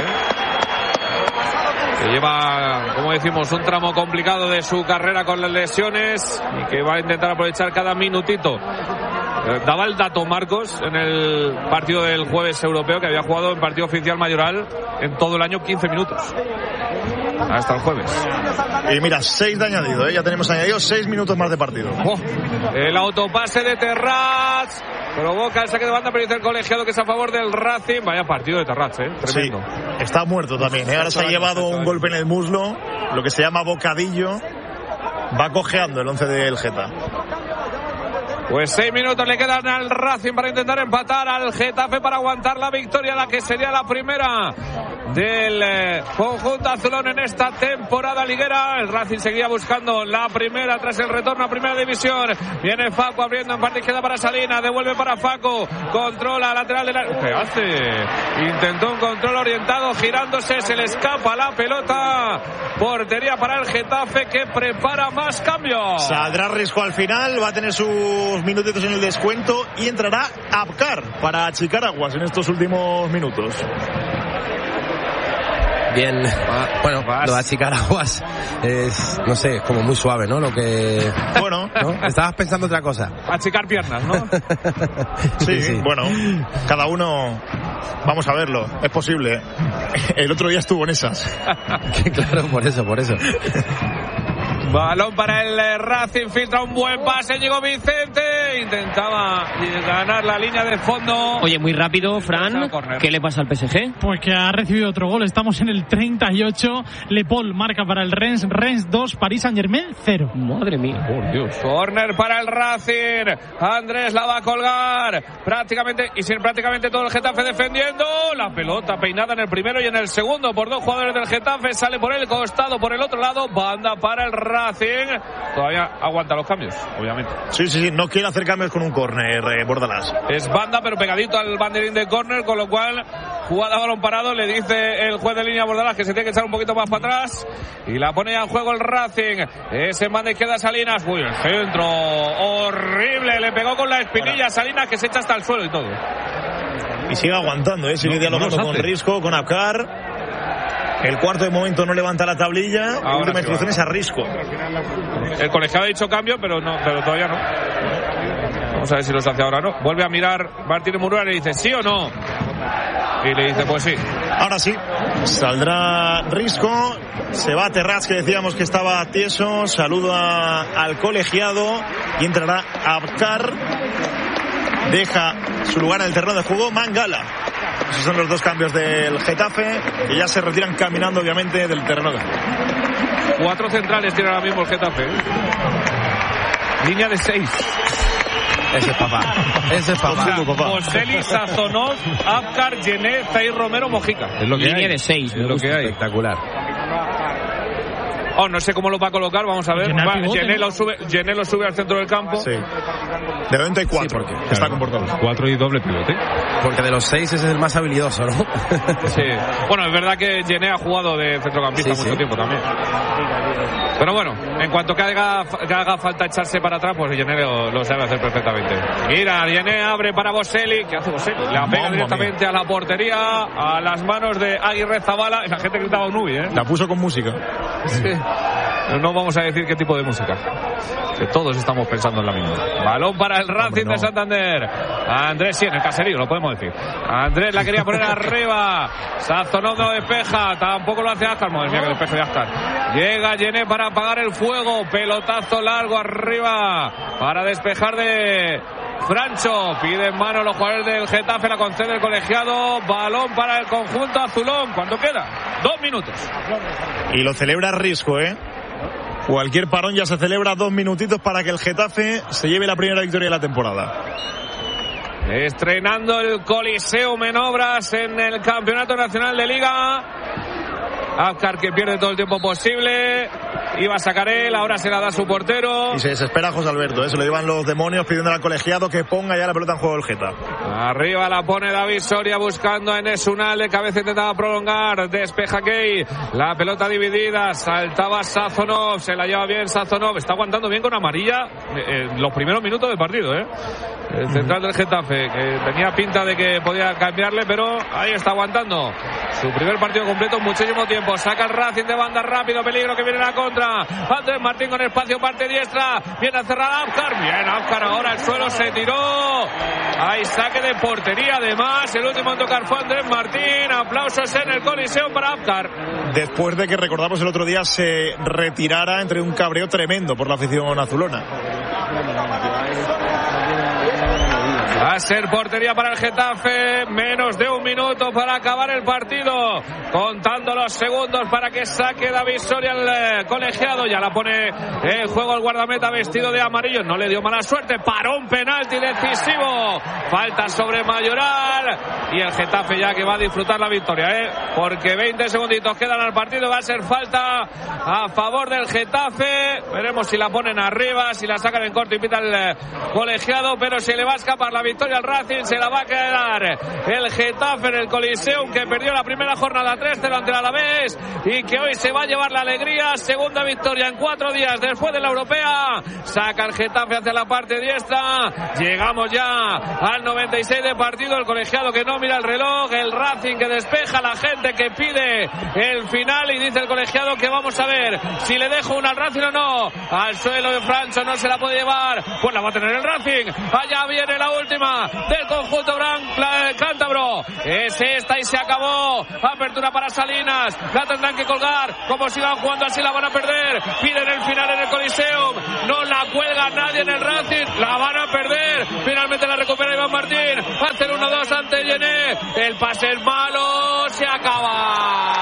que lleva, como decimos, un tramo complicado de su carrera con las lesiones y que va a intentar aprovechar cada minutito Daba el dato Marcos en el partido del jueves europeo que había jugado en partido oficial mayoral en todo el año 15 minutos. Hasta el jueves. Y mira, 6 de añadido, ya tenemos añadido 6 minutos más de partido. El autopase de Terrats provoca el saque de banda, pero dice el colegiado que es a favor del Racing. Vaya partido de Terrats, tremendo. Sí, está muerto también, Ahora se ha llevado un golpe en el muslo, lo que se llama bocadillo. Va cojeando el 11 del Geta. Pues 6 minutos le quedan al Racing para intentar empatar, al Getafe para aguantar la victoria, la que sería la primera del conjunto azulón en esta temporada liguera. El Racing seguía buscando la primera tras el retorno a primera división. Viene Facu abriendo en parte izquierda para Salinas, devuelve para Facu, controla lateral de la... ¿Qué hace? Intentó un control orientado, girándose, se le escapa la pelota. Portería para el Getafe, que prepara más cambios. Saldrá Risco al final, va a tener sus minutitos en el descuento y entrará Abkar para achicar aguas en estos últimos minutos. Bien, bueno, lo de achicar aguas es, no sé, como muy suave, ¿no? Lo que... Bueno. ¿no? Estabas pensando otra cosa. Achicar piernas, ¿no? Sí, bueno, cada uno... Vamos a verlo, es posible. El otro día estuvo en esas. Claro, por eso. Balón para el Racing, filtra un buen pase, llegó Vicente, intentaba ganar la línea de fondo. Oye, muy rápido, Fran, ¿qué le pasa al PSG? Pues que ha recibido otro gol, estamos en el 38, Le Paul marca para el Rennes 2, Paris Saint-Germain 0. Madre mía, por Dios. Corner para el Racing, Andrés la va a colgar, prácticamente todo el Getafe defendiendo, la pelota peinada en el primero y en el segundo por 2 jugadores del Getafe, sale por el costado, por el otro lado, banda para el Racing. Todavía aguanta los cambios, obviamente. Sí, no quiere hacer cambios con un córner, Bordalás. Es banda, pero pegadito al banderín de córner, con lo cual, jugada a balón parado, le dice el juez de línea a Bordalás que se tiene que echar un poquito más para atrás, y la pone ya en juego el Racing. Ese en banda izquierda Salinas, uy, el centro, horrible, le pegó con la espinilla a Salinas, que se echa hasta el suelo y todo. Y sigue aguantando, sigue dialogando con Risco, con Abkar. El cuarto de momento no levanta la tablilla. La última instrucción es a Risco. El colegiado ha dicho cambio, pero todavía no. Vamos a ver si los hace ahora o no. Vuelve a mirar Martínez Murúa y le dice ¿sí o no? Y le dice pues sí. Ahora sí. Saldrá Risco. Se va Terrats, que decíamos que estaba tieso. Saluda al colegiado. Y entrará Abkar. Deja su lugar en el terreno de juego Mangala. Esos son los 2 cambios del Getafe, que ya se retiran caminando, obviamente, del terreno de juego. 4 centrales tiene ahora mismo el Getafe. Línea de 6. Ese es papá. Boselli, Sazonov, Abkar, Gené, Zair Romero, Mojica. Es lo que línea hay. De 6. Es lo que hay. Espectacular. No sé cómo lo va a colocar, vamos a ver. Gené lo sube al centro del campo. Sí. De momento hay 4, porque está comportado. 4 y doble pivote. Porque de los 6 ese es el más habilidoso, ¿no? Sí. Bueno, es verdad que Gené ha jugado de centrocampista mucho tiempo también. Pero bueno, en cuanto que haga falta echarse para atrás, pues Gené lo sabe hacer perfectamente. Mira, Gené abre para Boselli. ¿Qué hace Boselli? La pega directamente a la portería, a las manos de Aguirre Zabala. La gente gritaba un Nubi, La puso con música. Sí. No vamos a decir qué tipo de música, que todos estamos pensando en la misma. Balón para el Racing de Santander. Andrés, sí, en el caserío, lo podemos decir. Andrés la quería poner arriba. Sazonov no despeja, tampoco lo hace Abkar. Madre mía, que despeje de Abkar. Llega Gené para apagar el fuego. Pelotazo largo arriba para despejar de Francho. Pide en mano los jugadores del Getafe, la concede el colegiado. Balón para el conjunto azulón. ¿Cuánto queda? 2 minutos. Y lo celebra Risco, Cualquier parón ya se celebra 2 minutitos para que el Getafe se lleve la primera victoria de la temporada. Estrenando el Coliseo Menobras en el Campeonato Nacional de Liga. Abkar, que pierde todo el tiempo posible. Iba a sacar él, ahora se la da su portero. Y se desespera José Alberto, se lo llevan los demonios pidiendo al colegiado que ponga ya la pelota en juego el Geta. Arriba la pone David Soria buscando a Enes Unal, de cabeza intentaba prolongar, despeja Key, la pelota dividida, saltaba Sazonov, se la lleva bien Sazonov, está aguantando bien con amarilla los primeros minutos del partido, el central del Getafe, que tenía pinta de que podía cambiarle, pero ahí está aguantando su primer partido completo en muchísimo tiempo. Saca el Racing de banda, rápido, peligro que viene la contra. Andrés Martín con espacio, parte diestra, viene a cerrar Apcar, bien Apcar, ahora al suelo, se tiró. Hay saque de portería, además el último en tocar fue Andrés Martín. Aplausos en el Coliseo para Apcar. Después de que, recordamos, el otro día se retirara entre un cabreo tremendo por la afición azulona. Va a ser portería para el Getafe, menos de un minuto para acabar el partido, contando los segundos para que saque David Soria el colegiado. Ya la pone en juego el guardameta vestido de amarillo, no le dio mala suerte, paró un penalti decisivo, falta sobre Mayoral y el Getafe ya que va a disfrutar la victoria, porque 20 segunditos quedan al partido. Va a ser falta a favor del Getafe, veremos si la ponen arriba, si la sacan en corto y pita el colegiado, pero se le va a escapar la victoria al Racing, se la va a quedar el Getafe en el Coliseum, que perdió la primera jornada 3-0 ante el Alavés y que hoy se va a llevar la alegría. Segunda victoria en 4 días después de la europea. Saca el Getafe hacia la parte diestra. Llegamos ya al 96 de partido. El colegiado que no mira el reloj, el Racing que despeja, la gente que pide el final, y dice el colegiado que vamos a ver si le dejo una al Racing o no. Al suelo de Francho, no se la puede llevar, pues la va a tener el Racing. Allá viene la última del conjunto cántabro, es esta y se acabó. Apertura para Salinas, la tendrán que colgar, como sigan jugando así la van a perder. Piden el final en el Coliseum, no la cuelga nadie en el Racing, la van a perder. Finalmente la recupera Iván Martín, hace el 1-2 ante Yené, el pase es malo, se acaba.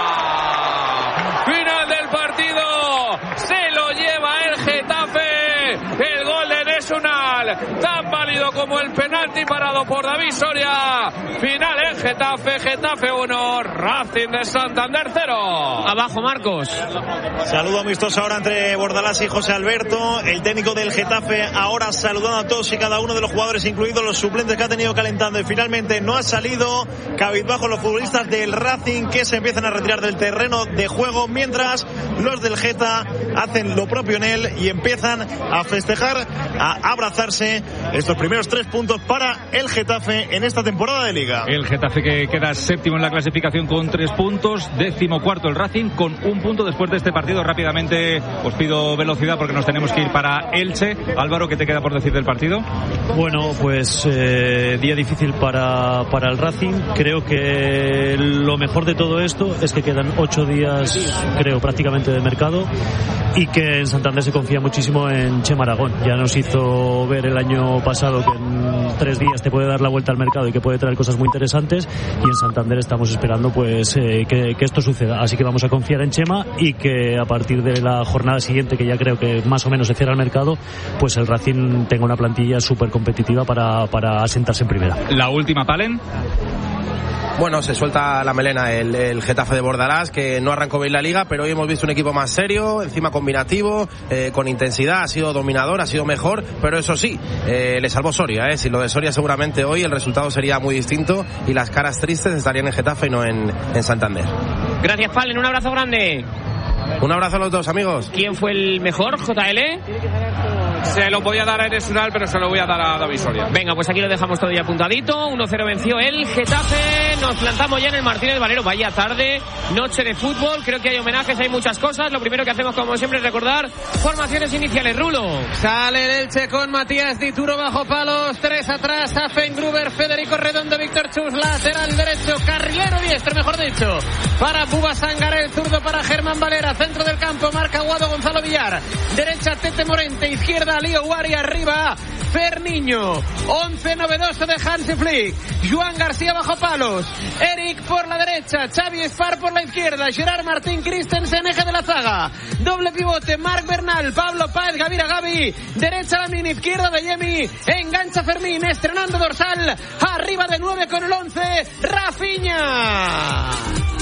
Final del partido, se lo lleva el Getafe, el gol de Nesunal, tan válido como el penalti parado por David Soria. Final en Getafe, Getafe 1, Racing de Santander 0. Abajo Marcos. Saludo amistoso ahora entre Bordalás y José Alberto, el técnico del Getafe, ahora saludando a todos y cada uno de los jugadores, incluidos los suplentes que ha tenido calentando, y finalmente no ha salido. Cabizbajo los futbolistas del Racing, que se empiezan a retirar del terreno de juego, mientras los del Geta hacen lo propio en él y empiezan a festejar, a abrazarse estos primeros 3 puntos para el Getafe en esta temporada de Liga. El Getafe que queda séptimo en la clasificación con 3 puntos, 14º el Racing con 1 punto después de este partido. Rápidamente os pido velocidad porque nos tenemos que ir para Elche. Álvaro, ¿qué te queda por decir del partido? Bueno, pues día difícil para el Racing. Creo que lo mejor de todo esto es que quedan 8 días, creo, prácticamente de mercado, y que en Santander se confía muchísimo en Chema Aragón. Ya nos hizo ver el año pasado que en 3 días te puede dar la vuelta al mercado y que puede traer cosas muy interesantes, y en Santander estamos esperando pues que esto suceda. Así que vamos a confiar en Chema y que a partir de la jornada siguiente, que ya creo que más o menos se cierra el mercado, pues el Racing tenga una plantilla súper competitiva para asentarse en primera. La última, Palen. Bueno, se suelta la melena el Getafe de Bordalás, que no arrancó bien la Liga, pero hoy hemos visto un equipo más serio, encima combinativo, con intensidad, ha sido dominador, ha sido mejor, pero eso sí, le salvó Soria, sin lo de Soria seguramente hoy el resultado sería muy distinto y las caras tristes estarían en Getafe y no en Santander. Gracias, Palen, un abrazo grande. Un abrazo a los dos, amigos. ¿Quién fue el mejor, JL? Se lo podía dar a Enesunal, pero se lo voy a dar a David Soria. Venga, pues aquí lo dejamos todo ya apuntadito. 1-0 venció el Getafe. Nos plantamos ya en el Martínez Valero. Vaya tarde, noche de fútbol. Creo que hay homenajes, hay muchas cosas. Lo primero que hacemos, como siempre, es recordar formaciones iniciales. Rulo. Sale el Elche con Matías Dituro bajo palos. 3 atrás, Affengruber, Federico Redondo, Víctor Chus, lateral derecho, carrilero diestro, mejor dicho, para Buba Sangaré, el zurdo para Germán Valera. Centro del campo, marca Guado, Gonzalo Villar. Derecha, Tete Morente. Izquierda, Lío Guari. Arriba, Ferniño. 11 novedoso de Hansi Flick. Joan García bajo palos. Eric por la derecha. Xavi Espar por la izquierda. Gerard Martín Christensen, eje de la zaga. Doble pivote, Marc Bernal, Pablo Páez, Gavira Gavi. Derecha la mini, izquierda de Yemi. Engancha Fermín, estrenando dorsal. Arriba de 9 con el 11, Rafinha.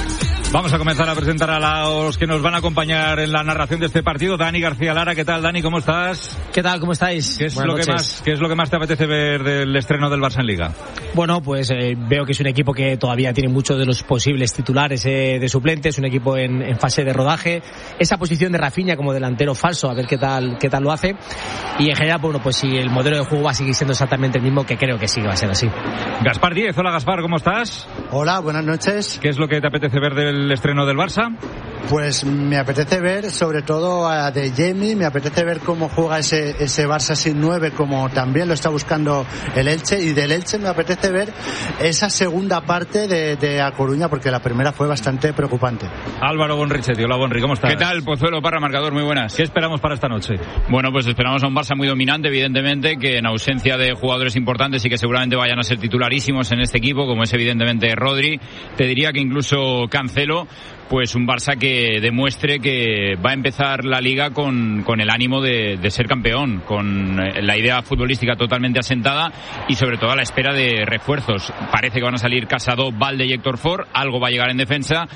Vamos a comenzar a presentar a los que nos van a acompañar en la narración de este partido. Dani García Lara, ¿qué tal, Dani? ¿Cómo estás? ¿Qué tal? ¿Cómo estáis? ¿Qué es lo que más te apetece ver del estreno del Barça en Liga? Bueno, pues veo que es un equipo que todavía tiene muchos de los posibles titulares de suplentes, un equipo en fase de rodaje. Esa posición de Rafinha como delantero falso, a ver qué tal lo hace. Y en general, bueno, pues si el modelo de juego va a seguir siendo exactamente el mismo, que creo que sí va a ser así. Gaspar Díez, hola Gaspar, ¿cómo estás? Hola, buenas noches. ¿Qué es lo que te apetece ver del estreno del Barça? Pues me apetece ver sobre todo a De Jemi, me apetece ver cómo juega ese Barça sin 9, como también lo está buscando el Elche, y del Elche me apetece ver esa segunda parte de A Coruña, porque la primera fue bastante preocupante. Álvaro Bonrichetti, hola Bonri, ¿cómo estás? ¿Qué tal, Pozuelo, Parra, marcador? Muy buenas. ¿Qué esperamos para esta noche? Bueno, pues esperamos a un Barça muy dominante, evidentemente, que en ausencia de jugadores importantes y que seguramente vayan a ser titularísimos en este equipo, como es evidentemente Rodri, te diría que incluso Cancelo, pues un Barça que demuestre que va a empezar la Liga con el ánimo de ser campeón, con la idea futbolística totalmente asentada y sobre todo a la espera de refuerzos. Parece que van a salir Casado, Valde y Héctor Ford, algo va a llegar en defensa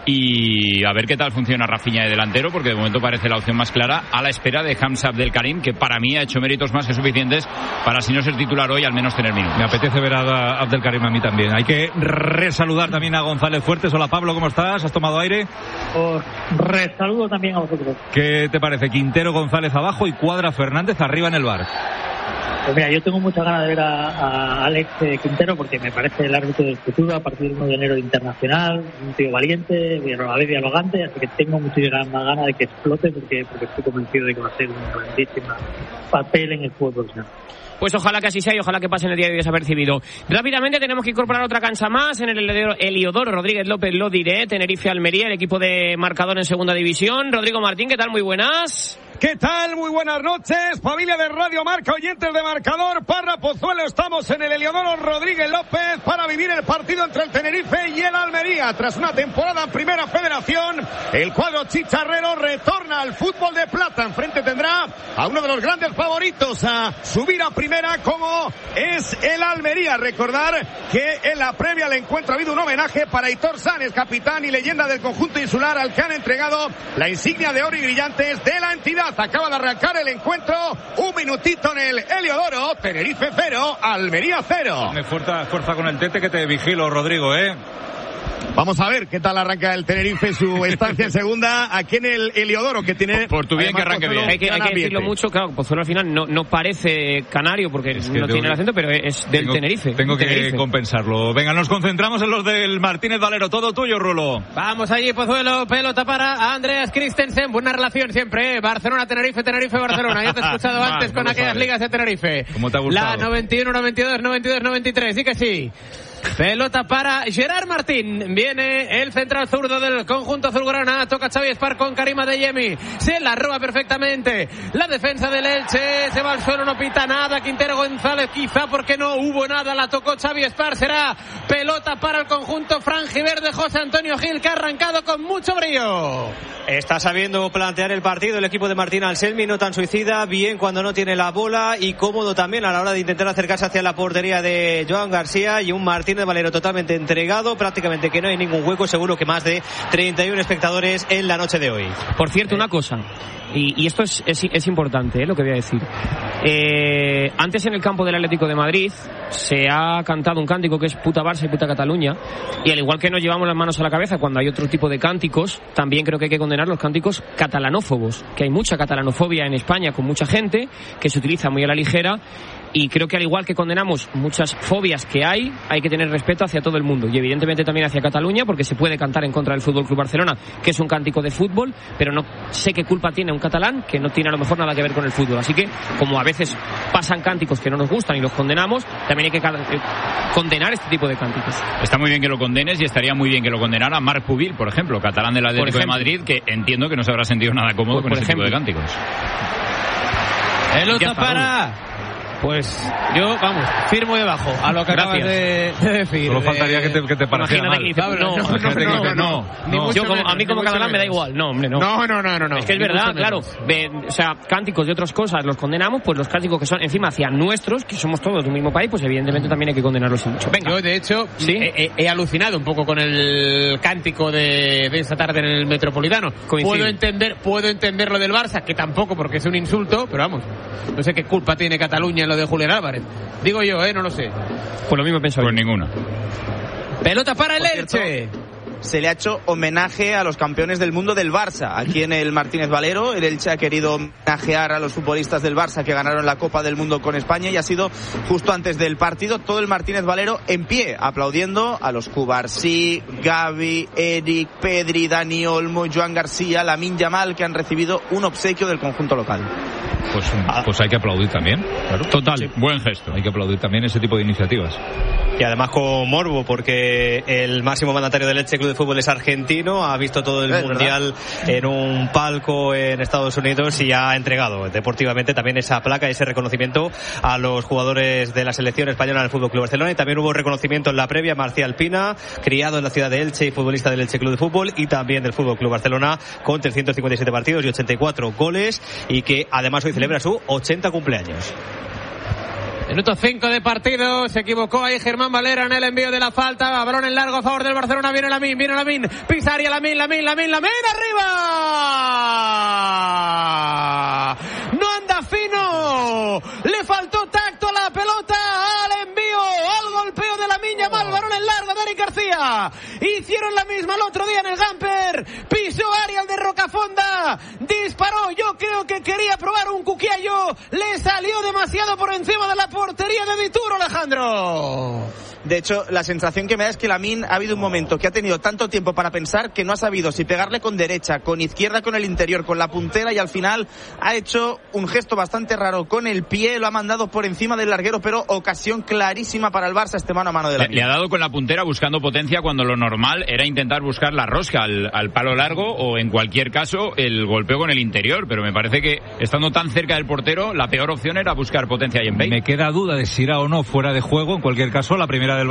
y a ver qué tal funciona Rafinha de delantero, porque de momento parece la opción más clara, a la espera de Hamza Abdelkarim, que para mí ha hecho méritos más que suficientes para, si no ser titular hoy, al menos tener minutos. Me apetece ver a Abdelkarim a mí también. Hay que resaludar también a González Fuertes. Hola Pablo, ¿cómo estás? ¿Has tomado aire? Os resaludo también a vosotros. ¿Qué te parece? Quintero, González abajo y Cuadra, Fernández arriba en el bar. Pues mira, yo tengo muchas ganas de ver a Alex Quintero, porque me parece el árbitro del futuro a partir del 1 de enero internacional, un tío valiente, a la vez dialogante, así que tengo muchísimas ganas de que explote, porque estoy convencido de que va a ser un grandísimo papel en el fútbol profesional. Pues ojalá que así sea y ojalá que pase en el día de hoy desapercibido. Rápidamente tenemos que incorporar otra cancha más en el Heliodoro Rodríguez López Lodiré, Tenerife Almería, el equipo de marcador en segunda división. Rodrigo Martín, ¿qué tal? Muy buenas. ¿Qué tal? Muy buenas noches, familia de Radio Marca, oyentes de Marcador, Parra, Pozuelo. Estamos en el Heliodoro Rodríguez López para vivir el partido entre el Tenerife y el Almería. Tras una temporada en Primera Federación, el cuadro chicharrero retorna al fútbol de plata. Enfrente tendrá a uno de los grandes favoritos a subir a Primera, como es el Almería. Recordar que en la previa al encuentro ha habido un homenaje para Aitor Sánchez, capitán y leyenda del conjunto insular, al que han entregado la insignia de oro y brillantes de la entidad. Acaba de arrancar el encuentro, un minutito en el Heliodoro. Tenerife 0, Almería 0. Me fuerza con el tete, que te vigilo, Rodrigo, Vamos a ver qué tal arranca el Tenerife su estancia en segunda aquí en el Heliodoro, que tiene... Por tu bien, que arranque bien. Hay que decirlo mucho, claro, Pozuelo al final no parece canario, porque no tiene el acento, pero es del Tenerife. Tengo que compensarlo. Venga, nos concentramos en los del Martínez Valero. Todo tuyo, Rulo. Vamos allí, Pozuelo, pelota para Andreas Christensen. Buena relación siempre, Barcelona-Tenerife, Tenerife-Barcelona. Ya te he escuchado antes con aquellas ligas de Tenerife. ¿Cómo te ha gustado? La 91, 92, 92, 93, sí que sí. Pelota para Gerard Martín. Viene el central zurdo del conjunto azulgrana. Toca Xavi Espar con Karim Adeyemi. Se la roba perfectamente la defensa del Elche. Se va al suelo, no pita nada. Quintero González, quizá porque no hubo nada. La tocó Xavi Espar. Será pelota para el conjunto franjiverde. José Antonio Gil, que ha arrancado con mucho brío. Está sabiendo plantear el partido el equipo de Martín Anselmi, no tan suicida, bien cuando no tiene la bola y cómodo también a la hora de intentar acercarse hacia la portería de Joan García, y un Martínez Valero totalmente entregado, prácticamente que no hay ningún hueco, seguro que más de 31 espectadores en la noche de hoy. Por cierto, una cosa, y esto es importante, lo que voy a decir. Antes en el campo del Atlético de Madrid se ha cantado un cántico que es puta Barça y puta Cataluña, y al igual que nos llevamos las manos a la cabeza cuando hay otro tipo de cánticos, también creo que hay que condenar los cánticos catalanófobos, que hay mucha catalanofobia en España con mucha gente que se utiliza muy a la ligera. Y creo que al igual que condenamos muchas fobias que hay que tener respeto hacia todo el mundo. Y evidentemente también hacia Cataluña, porque se puede cantar en contra del Fútbol Club Barcelona, que es un cántico de fútbol, pero no sé qué culpa tiene un catalán que no tiene a lo mejor nada que ver con el fútbol. Así que, como a veces pasan cánticos que no nos gustan y los condenamos, también hay que condenar este tipo de cánticos. Está muy bien que lo condenes, y estaría muy bien que lo condenara Marc Pubil, por ejemplo, catalán del Atlético de Madrid, que entiendo que no se habrá sentido nada cómodo con ese tipo de cánticos. Pelota para Pues yo, vamos, firmo debajo a lo que acabas de decir. Solo faltaría que te pareciera mal. A mí como catalán me da igual. No, hombre, no. No. Es que es verdad, claro. O sea, cánticos de otras cosas los condenamos, pues los cánticos que son encima hacia nuestros, que somos todos de un mismo país, pues evidentemente también hay que condenarlos mucho. Venga. Yo, de hecho, ¿sí? he alucinado un poco con el cántico de esta tarde en el Metropolitano. Puedo entender lo del Barça, que tampoco porque es un insulto, pero vamos, no sé qué culpa tiene Cataluña en lo de Julián Álvarez. Digo yo, no lo sé. Pues lo mismo pienso yo. Pues ninguna. Pelota para el Elche. Se le ha hecho homenaje a los campeones del mundo del Barça. Aquí en el Martínez Valero, el Elche ha querido homenajear a los futbolistas del Barça que ganaron la Copa del Mundo con España y ha sido justo antes del partido todo el Martínez Valero en pie, aplaudiendo a los Cubarsí, Gavi, Eric, Pedri, Dani Olmo, Joan García, Lamine Yamal, que han recibido un obsequio del conjunto local. Pues hay que aplaudir también, claro. Total, sí. Buen gesto. Hay que aplaudir también ese tipo de iniciativas. Y además con morbo, porque el máximo mandatario del Elche Club de Fútbol es argentino, ha visto todo el mundial en un palco en Estados Unidos y ha entregado deportivamente también esa placa, ese reconocimiento a los jugadores de la selección española del Fútbol Club Barcelona. Y también hubo reconocimiento en la previa, Marcial Pina, criado en la ciudad de Elche y futbolista del Elche Club de Fútbol y también del Fútbol Club Barcelona, con 357 partidos y 84 goles, y que además hoy celebra su 80 cumpleaños. Minuto 5 de partido, se equivocó ahí Germán Valera en el envío de la falta, balón en largo a favor del Barcelona, viene Lamine, Pisaria, Lamine, arriba, no anda fino, le faltó tacto a la pelota, al envío, al golpeo de Lamine Yamal, balón en largo de Eric García, hicieron la misma el otro día en el Gamper, pisó Ariel de Rocafonda, disparó, yo creo que quería probar un cuquiallo, le salió demasiado por encima de la portería de Dituro, Alejandro. De hecho, la sensación que me da es que Lamine ha habido un momento que ha tenido tanto tiempo para pensar que no ha sabido si pegarle con derecha, con izquierda, con el interior, con la puntera, y al final ha hecho un gesto bastante raro con el pie, lo ha mandado por encima del larguero, pero ocasión clarísima para el Barça, este mano a mano de Lamine. Le ha dado con la puntera buscando potencia cuando lo normal era intentar buscar la rosca al palo largo o en cualquier caso el golpeo con el interior, pero me parece que estando tan cerca del portero la peor opción era buscar potencia ahí en Bale. Me queda duda de si era o no fuera de juego, en cualquier caso la primera del